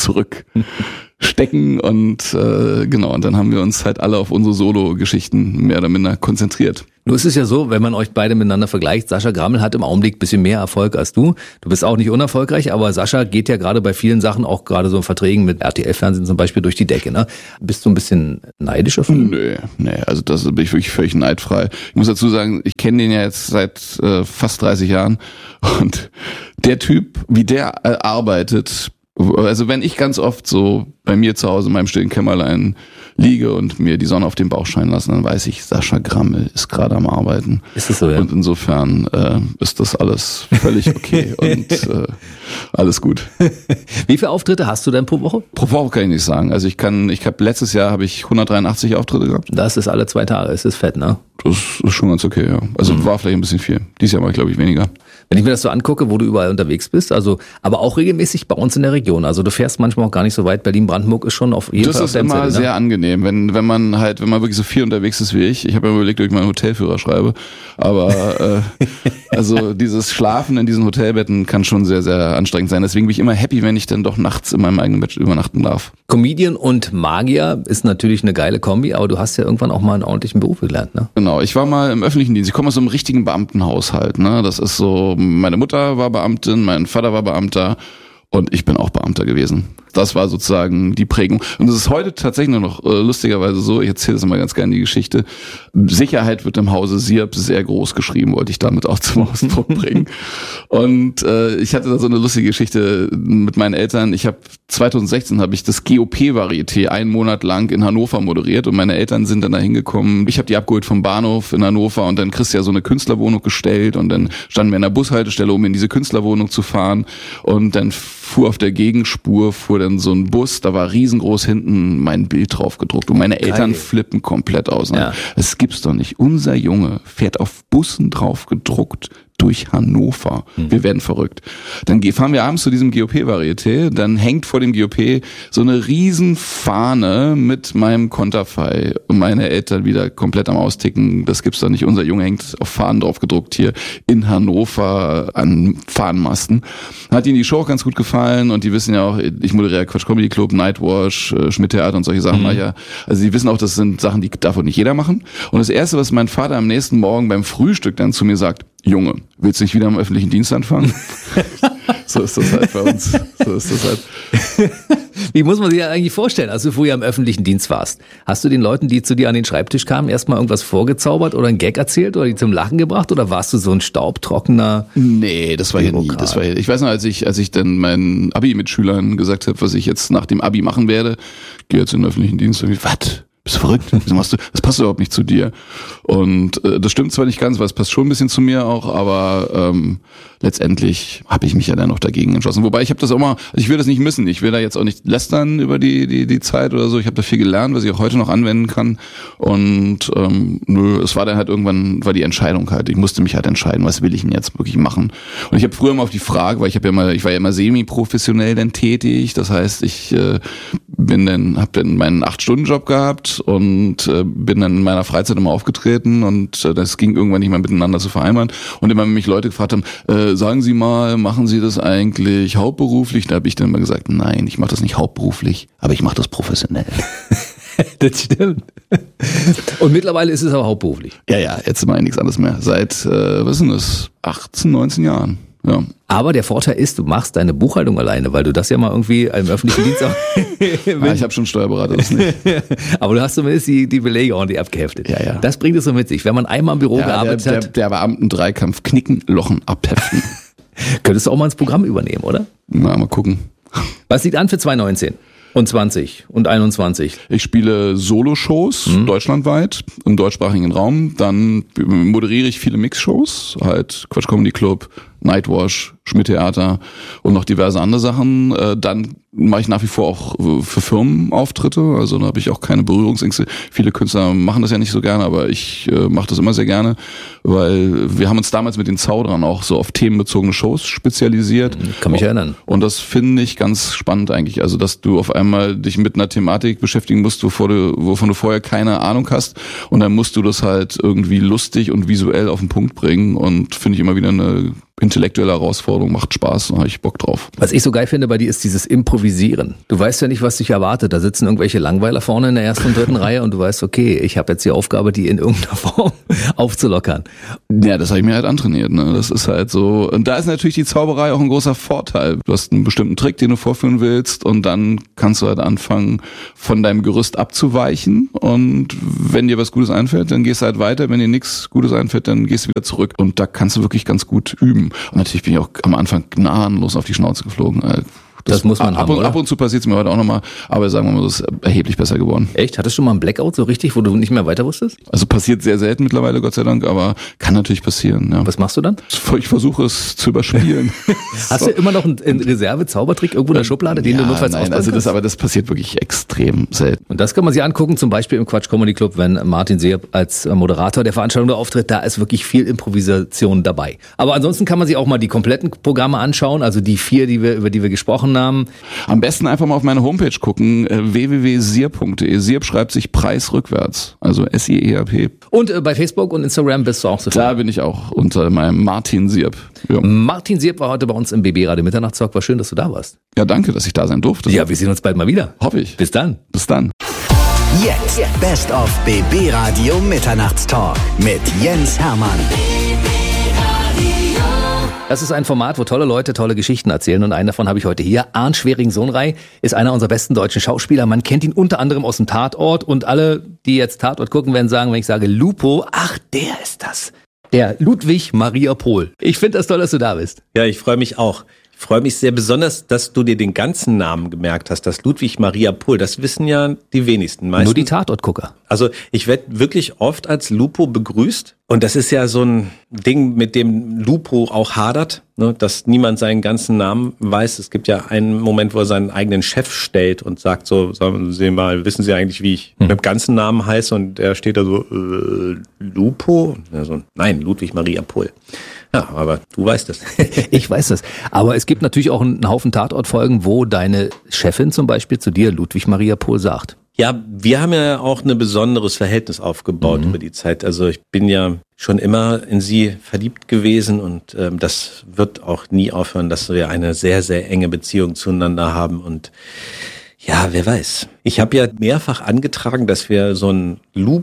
zurückstecken und äh, genau, und dann haben wir uns halt alle auf unsere Solo-Geschichten mehr oder minder konzentriert. Nur ist es ja so, wenn man euch beide miteinander vergleicht, Sascha Grammel hat im Augenblick ein bisschen mehr Erfolg als du. Du bist auch nicht unerfolgreich, aber Sascha geht ja gerade bei vielen Sachen, auch gerade so in Verträgen mit R T L-Fernsehen zum Beispiel, durch die Decke. Ne? Bist du ein bisschen neidischer von ihm? Nö, nee, also das bin ich wirklich völlig neidfrei. Ich muss dazu sagen, ich kenne den ja jetzt seit äh, fast dreißig Jahren und der Typ, wie der äh, arbeitet, also wenn ich ganz oft so bei mir zu Hause in meinem stillen Kämmerlein liege und mir die Sonne auf den Bauch scheinen lassen, dann weiß ich, Sascha Grammel ist gerade am Arbeiten. Ist das so, ja? Und insofern äh, ist das alles völlig okay und äh, alles gut. Wie viele Auftritte hast du denn pro Woche? Pro Woche kann ich nicht sagen. Also ich kann, ich habe letztes Jahr habe ich hundertdreiundachtzig Auftritte gehabt. Das ist alle zwei Tage, es ist fett, ne? Das ist schon ganz okay, ja. Also mhm. war vielleicht ein bisschen viel. Dieses Jahr war ich, glaube ich, weniger. Wenn ich mir das so angucke, wo du überall unterwegs bist, also aber auch regelmäßig bei uns in der Region. Also du fährst manchmal auch gar nicht so weit. Berlin-Brandenburg ist schon auf jeden das Fall auf der Insel. Das ist immer sehr ne? angenehm, wenn wenn man halt, wenn man wirklich so viel unterwegs ist wie ich. Ich habe mir überlegt, ob ich meinen Hotelführer schreibe. Aber äh, also dieses Schlafen in diesen Hotelbetten kann schon sehr, sehr anstrengend sein. Deswegen bin ich immer happy, wenn ich dann doch nachts in meinem eigenen Bett übernachten darf. Comedian und Magier ist natürlich eine geile Kombi, aber du hast ja irgendwann auch mal einen ordentlichen Beruf gelernt, ne? Genau, ich war mal im öffentlichen Dienst. Ich komme aus so einem richtigen Beamtenhaushalt, ne? Das ist so, meine Mutter war Beamtin, mein Vater war Beamter und ich bin auch Beamter gewesen. Das war sozusagen die Prägung. Und es ist heute tatsächlich nur noch äh, lustigerweise so, ich erzähle das immer ganz gerne die Geschichte, Sicherheit wird im Hause Sieb sehr groß geschrieben, wollte ich damit auch zum Ausdruck bringen. Und äh, ich hatte da so eine lustige Geschichte mit meinen Eltern. Ich habe zweitausendsechzehn habe ich das G O P-Varieté einen Monat lang in Hannover moderiert und meine Eltern sind dann da hingekommen. Ich habe die abgeholt vom Bahnhof in Hannover und dann kriegst du ja so eine Künstlerwohnung gestellt und dann standen wir in der Bushaltestelle, um in diese Künstlerwohnung zu fahren und dann fuhr auf der Gegenspur, fuhr dann so ein Bus, da war riesengroß hinten mein Bild drauf gedruckt und meine Eltern Geil. flippen komplett aus. Ne? Ja. Das gibt's doch nicht. Unser Junge fährt auf Bussen drauf gedruckt durch Hannover. Hm. Wir werden verrückt. Dann fahren wir abends zu diesem G O P-Varieté, dann hängt vor dem G O P so eine riesen Fahne mit meinem Konterfei und meine Eltern wieder komplett am Austicken. Das gibt's doch nicht. Unser Junge hängt auf Fahnen drauf gedruckt hier in Hannover an Fahnenmasten. Hat ihnen die Show auch ganz gut gefallen und die wissen ja auch, ich moderiere Quatsch Comedy Club, Nightwash, Schmidt Theater und solche Sachen. Mhm. Ja. Also die wissen auch, das sind Sachen, die darf auch nicht jeder machen. Und das Erste, was mein Vater am nächsten Morgen beim Frühstück dann zu mir sagt, Junge, willst du nicht wieder im öffentlichen Dienst anfangen? So ist das halt bei uns. So ist das halt. Wie muss man sich das eigentlich vorstellen, als du früher im öffentlichen Dienst warst? Hast du den Leuten, die zu dir an den Schreibtisch kamen, erstmal irgendwas vorgezaubert oder einen Gag erzählt oder die zum Lachen gebracht oder warst du so ein staubtrockener? Nee, das war ja nie. Das war ja, ich weiß noch, als ich, als ich dann meinen Abi-Mitschülern gesagt habe, was ich jetzt nach dem Abi machen werde, gehe jetzt in den öffentlichen Dienst und ich, was? Bist du verrückt? Wieso machst du? Das passt überhaupt nicht zu dir. Und äh, das stimmt zwar nicht ganz, weil es passt schon ein bisschen zu mir auch, aber ähm, letztendlich habe ich mich ja dann noch dagegen entschlossen. Wobei ich habe das auch mal, also ich will das nicht missen. Ich will da jetzt auch nicht lästern über die die die Zeit oder so. Ich habe da viel gelernt, was ich auch heute noch anwenden kann. Und ähm, nö, es war dann halt irgendwann, war die Entscheidung halt. Ich musste mich halt entscheiden, was will ich denn jetzt wirklich machen. Und ich habe früher mal auf die Frage, weil ich habe ja mal, ich war ja immer semi-professionell dann tätig. Das heißt, ich äh, bin dann, habe dann meinen acht-Stunden-Job gehabt und äh, bin dann in meiner Freizeit immer aufgetreten und äh, das ging irgendwann nicht mehr miteinander zu vereinbaren. Und immer wenn mich Leute gefragt haben, äh, sagen Sie mal, machen Sie das eigentlich hauptberuflich? Da habe ich dann immer gesagt, nein, ich mache das nicht hauptberuflich, aber ich mache das professionell. Das stimmt. Und mittlerweile ist es aber hauptberuflich. Ja, ja, jetzt mache ich nichts anderes mehr. Seit, äh, was ist denn das, achtzehn, neunzehn Jahren. Ja. Aber der Vorteil ist, du machst deine Buchhaltung alleine, weil du das ja mal irgendwie im öffentlichen Dienst auch... ja, ich habe schon Steuerberater, das nicht. Aber du hast zumindest die, die Belege ordentlich abgeheftet. Ja, ja. Das bringt es so mit sich. Wenn man einmal im Büro ja, gearbeitet der, hat... Der, der Beamten-Dreikampf, knicken, lochen, abheften. Könntest du auch mal ins Programm übernehmen, oder? Na, mal gucken. Was liegt an für zwanzig neunzehn? Und zwanzig und einundzwanzig. Ich spiele Solo-Shows mhm. deutschlandweit im deutschsprachigen Raum. Dann moderiere ich viele Mix-Shows, halt Quatsch Comedy Club, Nightwash, Schmidt-Theater und noch diverse andere Sachen. Dann mache ich nach wie vor auch für Firmen Auftritte, also da habe ich auch keine Berührungsängste. Viele Künstler machen das ja nicht so gerne, aber ich äh, mache das immer sehr gerne, weil wir haben uns damals mit den Zauderern auch so auf themenbezogene Shows spezialisiert. Kann mich erinnern. Und das finde ich ganz spannend eigentlich, also dass du auf einmal dich mit einer Thematik beschäftigen musst, wovor du, wovon du vorher keine Ahnung hast, und dann musst du das halt irgendwie lustig und visuell auf den Punkt bringen, und finde ich immer wieder eine intellektuelle Herausforderung, macht Spaß, da habe ich Bock drauf. Was ich so geil finde bei dir ist dieses Improvisieren. Du weißt ja nicht, was dich erwartet. Da sitzen irgendwelche Langweiler vorne in der ersten und dritten Reihe und du weißt, okay, ich habe jetzt die Aufgabe, die in irgendeiner Form aufzulockern. Ja, das habe ich mir halt antrainiert. Ne? Das ist halt so. Und da ist natürlich die Zauberei auch ein großer Vorteil. Du hast einen bestimmten Trick, den du vorführen willst, und dann kannst du halt anfangen, von deinem Gerüst abzuweichen. Und wenn dir was Gutes einfällt, dann gehst du halt weiter. Wenn dir nichts Gutes einfällt, dann gehst du wieder zurück. Und da kannst du wirklich ganz gut üben. Und natürlich bin ich auch am Anfang gnadenlos auf die Schnauze geflogen. Das, das muss man ab haben, und, oder? Ab und zu passiert es mir heute auch nochmal, aber sagen wir mal, das ist erheblich besser geworden. Echt? Hattest du schon mal einen Blackout so richtig, wo du nicht mehr weiter wusstest? Also passiert sehr selten mittlerweile, Gott sei Dank, aber kann natürlich passieren. Ja. Was machst du dann? Ich versuche es zu überspielen. Hast so. du immer noch einen, einen Reserve-Zaubertrick irgendwo in der Schublade, den ja, du notfalls nein, also das, aber das passiert wirklich extrem selten. Und das kann man sich angucken, zum Beispiel im Quatsch Comedy Club, wenn Martin Seeb als Moderator der Veranstaltung da auftritt, da ist wirklich viel Improvisation dabei. Aber ansonsten kann man sich auch mal die kompletten Programme anschauen, also die vier, die wir, über die wir gesprochen haben. Am besten einfach mal auf meine Homepage gucken, w w w punkt sierp punkt de. Sierp schreibt sich Preis rückwärts, also S I E R P. Und äh, bei Facebook und Instagram bist du auch so viel? Da bin ich auch unter meinem Martin Sierp. Ja. Martin Sierp war heute bei uns im B B Radio Mitternachtstalk. War schön, dass du da warst. Ja, danke, dass ich da sein durfte. Ja, wir sehen uns bald mal wieder. Hoffe ich. Bis dann. Bis dann. Jetzt Best of B B Radio Mitternachtstalk mit Jens Hermann. Das ist ein Format, wo tolle Leute tolle Geschichten erzählen, und einen davon habe ich heute hier. Arndt Schwering-Sohnrei ist einer unserer besten deutschen Schauspieler. Man kennt ihn unter anderem aus dem Tatort, und alle, die jetzt Tatort gucken, werden sagen, wenn ich sage Lupo, ach, der ist das. Der Ludwig Maria Pohl. Ich finde das toll, dass du da bist. Ja, ich freue mich auch. Ich freue mich sehr besonders, dass du dir den ganzen Namen gemerkt hast, das Ludwig Maria Pohl. Das wissen ja die wenigsten. Meistens, nur die Tatortgucker. Also ich werde wirklich oft als Lupo begrüßt, und das ist ja so ein Ding, mit dem Lupo auch hadert, ne, dass niemand seinen ganzen Namen weiß. Es gibt ja einen Moment, wo er seinen eigenen Chef stellt und sagt so, sagen Sie mal, wissen Sie eigentlich, wie ich hm. mit dem ganzen Namen heiße? Und er steht da so, äh, Lupo? Also, nein, Ludwig Maria Pohl. Ja, aber du weißt es. Ich weiß es. Aber es gibt natürlich auch einen Haufen Tatortfolgen, wo deine Chefin zum Beispiel zu dir Ludwig Maria Pohl sagt. Ja, wir haben ja auch ein besonderes Verhältnis aufgebaut mhm. über die Zeit. Also ich bin ja schon immer in sie verliebt gewesen, und ähm, das wird auch nie aufhören, dass wir eine sehr, sehr enge Beziehung zueinander haben. Und ja, wer weiß. Ich habe ja mehrfach angetragen, dass wir so ein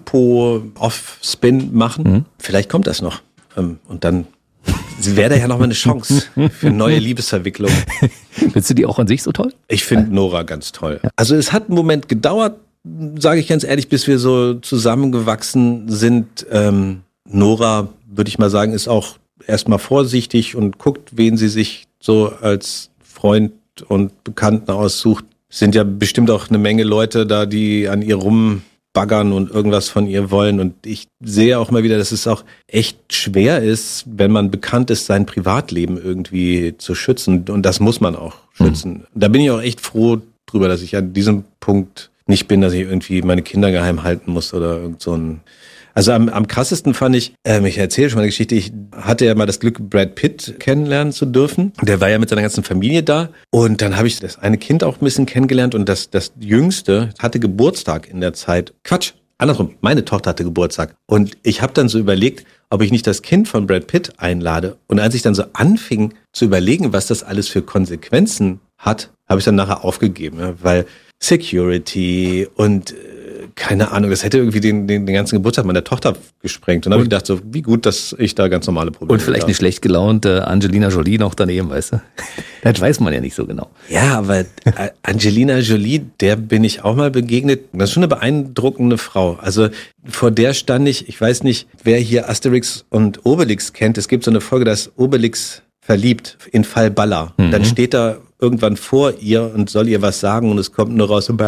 Lupo-Off-Spin machen. Mhm. Vielleicht kommt das noch. Ähm, und dann wäre da ja noch mal eine Chance für neue Liebesverwicklungen. Findest du die auch an sich so toll? Ich finde Nora ganz toll. Also es hat einen Moment gedauert, sage ich ganz ehrlich, bis wir so zusammengewachsen sind. Ähm, Nora, würde ich mal sagen, ist auch erstmal vorsichtig und guckt, wen sie sich so als Freund und Bekannten aussucht. Es sind ja bestimmt auch eine Menge Leute da, die an ihr rumbaggern und irgendwas von ihr wollen. Und ich sehe auch mal wieder, dass es auch echt schwer ist, wenn man bekannt ist, sein Privatleben irgendwie zu schützen. Und das muss man auch schützen. Mhm. Da bin ich auch echt froh drüber, dass ich an diesem Punkt nicht bin, dass ich irgendwie meine Kinder geheim halten muss oder irgend so ein... Also am, am krassesten fand ich, ähm, ich erzähle schon mal eine Geschichte, ich hatte ja mal das Glück, Brad Pitt kennenlernen zu dürfen. Der war ja mit seiner ganzen Familie da, und dann habe ich das eine Kind auch ein bisschen kennengelernt, und das, das Jüngste hatte Geburtstag in der Zeit. Quatsch, andersrum, meine Tochter hatte Geburtstag. Und ich habe dann so überlegt, ob ich nicht das Kind von Brad Pitt einlade. Und als ich dann so anfing zu überlegen, was das alles für Konsequenzen hat, habe ich dann nachher aufgegeben, ja, weil Security und keine Ahnung, das hätte irgendwie den, den, den ganzen Geburtstag meiner Tochter gesprengt. Und dann habe ich gedacht, so, wie gut, dass ich da ganz normale Probleme habe. Und vielleicht habe. eine schlecht gelaunte Angelina Jolie noch daneben, weißt du? Das weiß man ja nicht so genau. Ja, aber Angelina Jolie, der bin ich auch mal begegnet. Das ist schon eine beeindruckende Frau. Also vor der stand ich, ich weiß nicht, wer hier Asterix und Obelix kennt. Es gibt so eine Folge, da ist Obelix verliebt in Fall Balla. Mhm. Dann steht er irgendwann vor ihr und soll ihr was sagen und es kommt nur raus so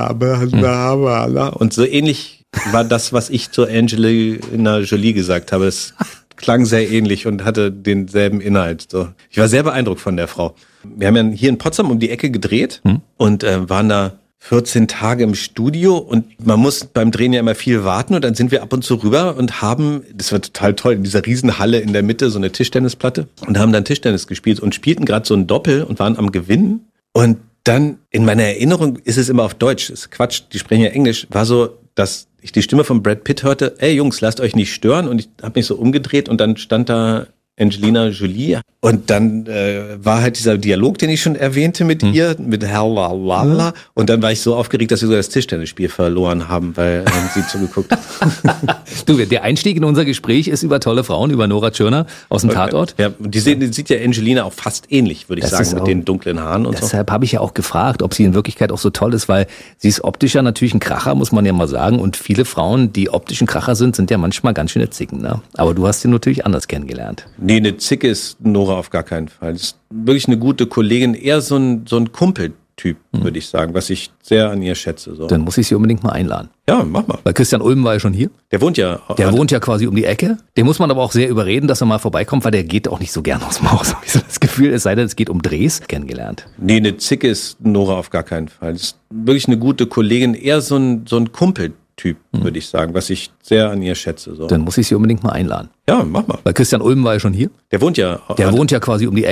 und so ähnlich war das, was ich zur Angelina Jolie gesagt habe. Es klang sehr ähnlich und hatte denselben Inhalt. So. Ich war sehr beeindruckt von der Frau. Wir haben ja hier in Potsdam um die Ecke gedreht hm. und äh, waren da vierzehn Tage im Studio und man muss beim Drehen ja immer viel warten und dann sind wir ab und zu rüber und haben, das war total toll, in dieser Riesenhalle in der Mitte so eine Tischtennisplatte und haben dann Tischtennis gespielt und spielten gerade so ein Doppel und waren am Gewinnen und dann in meiner Erinnerung ist es immer auf Deutsch, das ist Quatsch, die sprechen ja Englisch, war so, dass ich die Stimme von Brad Pitt hörte, ey Jungs, lasst euch nicht stören und ich habe mich so umgedreht und dann stand da Angelina Jolie. Und dann äh, war halt dieser Dialog, den ich schon erwähnte mit hm. ihr, mit Hallalala. Und dann war ich so aufgeregt, dass wir sogar das Tischtennisspiel verloren haben, weil ähm, sie zugeguckt hat. Du, der Einstieg in unser Gespräch ist über tolle Frauen, über Nora Tschirner aus dem Tatort. Ja, die, sehen, die sieht ja Angelina auch fast ähnlich, würde ich das sagen, mit auch, den dunklen Haaren und deshalb so. Deshalb habe ich ja auch gefragt, ob sie in Wirklichkeit auch so toll ist, weil sie ist optisch ja natürlich ein Kracher, muss man ja mal sagen. Und viele Frauen, die optischen Kracher sind, sind ja manchmal ganz schöne Zicken. Ne? Aber du hast sie natürlich anders kennengelernt. Nee, eine Zicke ist Nora auf gar keinen Fall. Das ist wirklich eine gute Kollegin, eher so ein, so ein Kumpeltyp, hm. würde ich sagen, was ich sehr an ihr schätze. So. Dann muss ich sie unbedingt mal einladen. Ja, mach mal. Weil Christian Ulm war ja schon hier. Der wohnt ja. Der wohnt ja quasi um die Ecke. Den muss man aber auch sehr überreden, dass er mal vorbeikommt, weil der geht auch nicht so gern aus dem Haus. Habe ich so das Gefühl, es sei denn, es geht um Drehs, kennengelernt. Nee, eine Zicke ist Nora auf gar keinen Fall. Das ist wirklich eine gute Kollegin, eher so ein, so ein Kumpeltyp. Typ, würde ich sagen, was ich sehr an ihr schätze. So. Dann muss ich sie unbedingt mal einladen. Ja, mach mal. Weil Christian Ulm war ja schon hier. Der wohnt ja. Der wohnt ja quasi um die Ecke.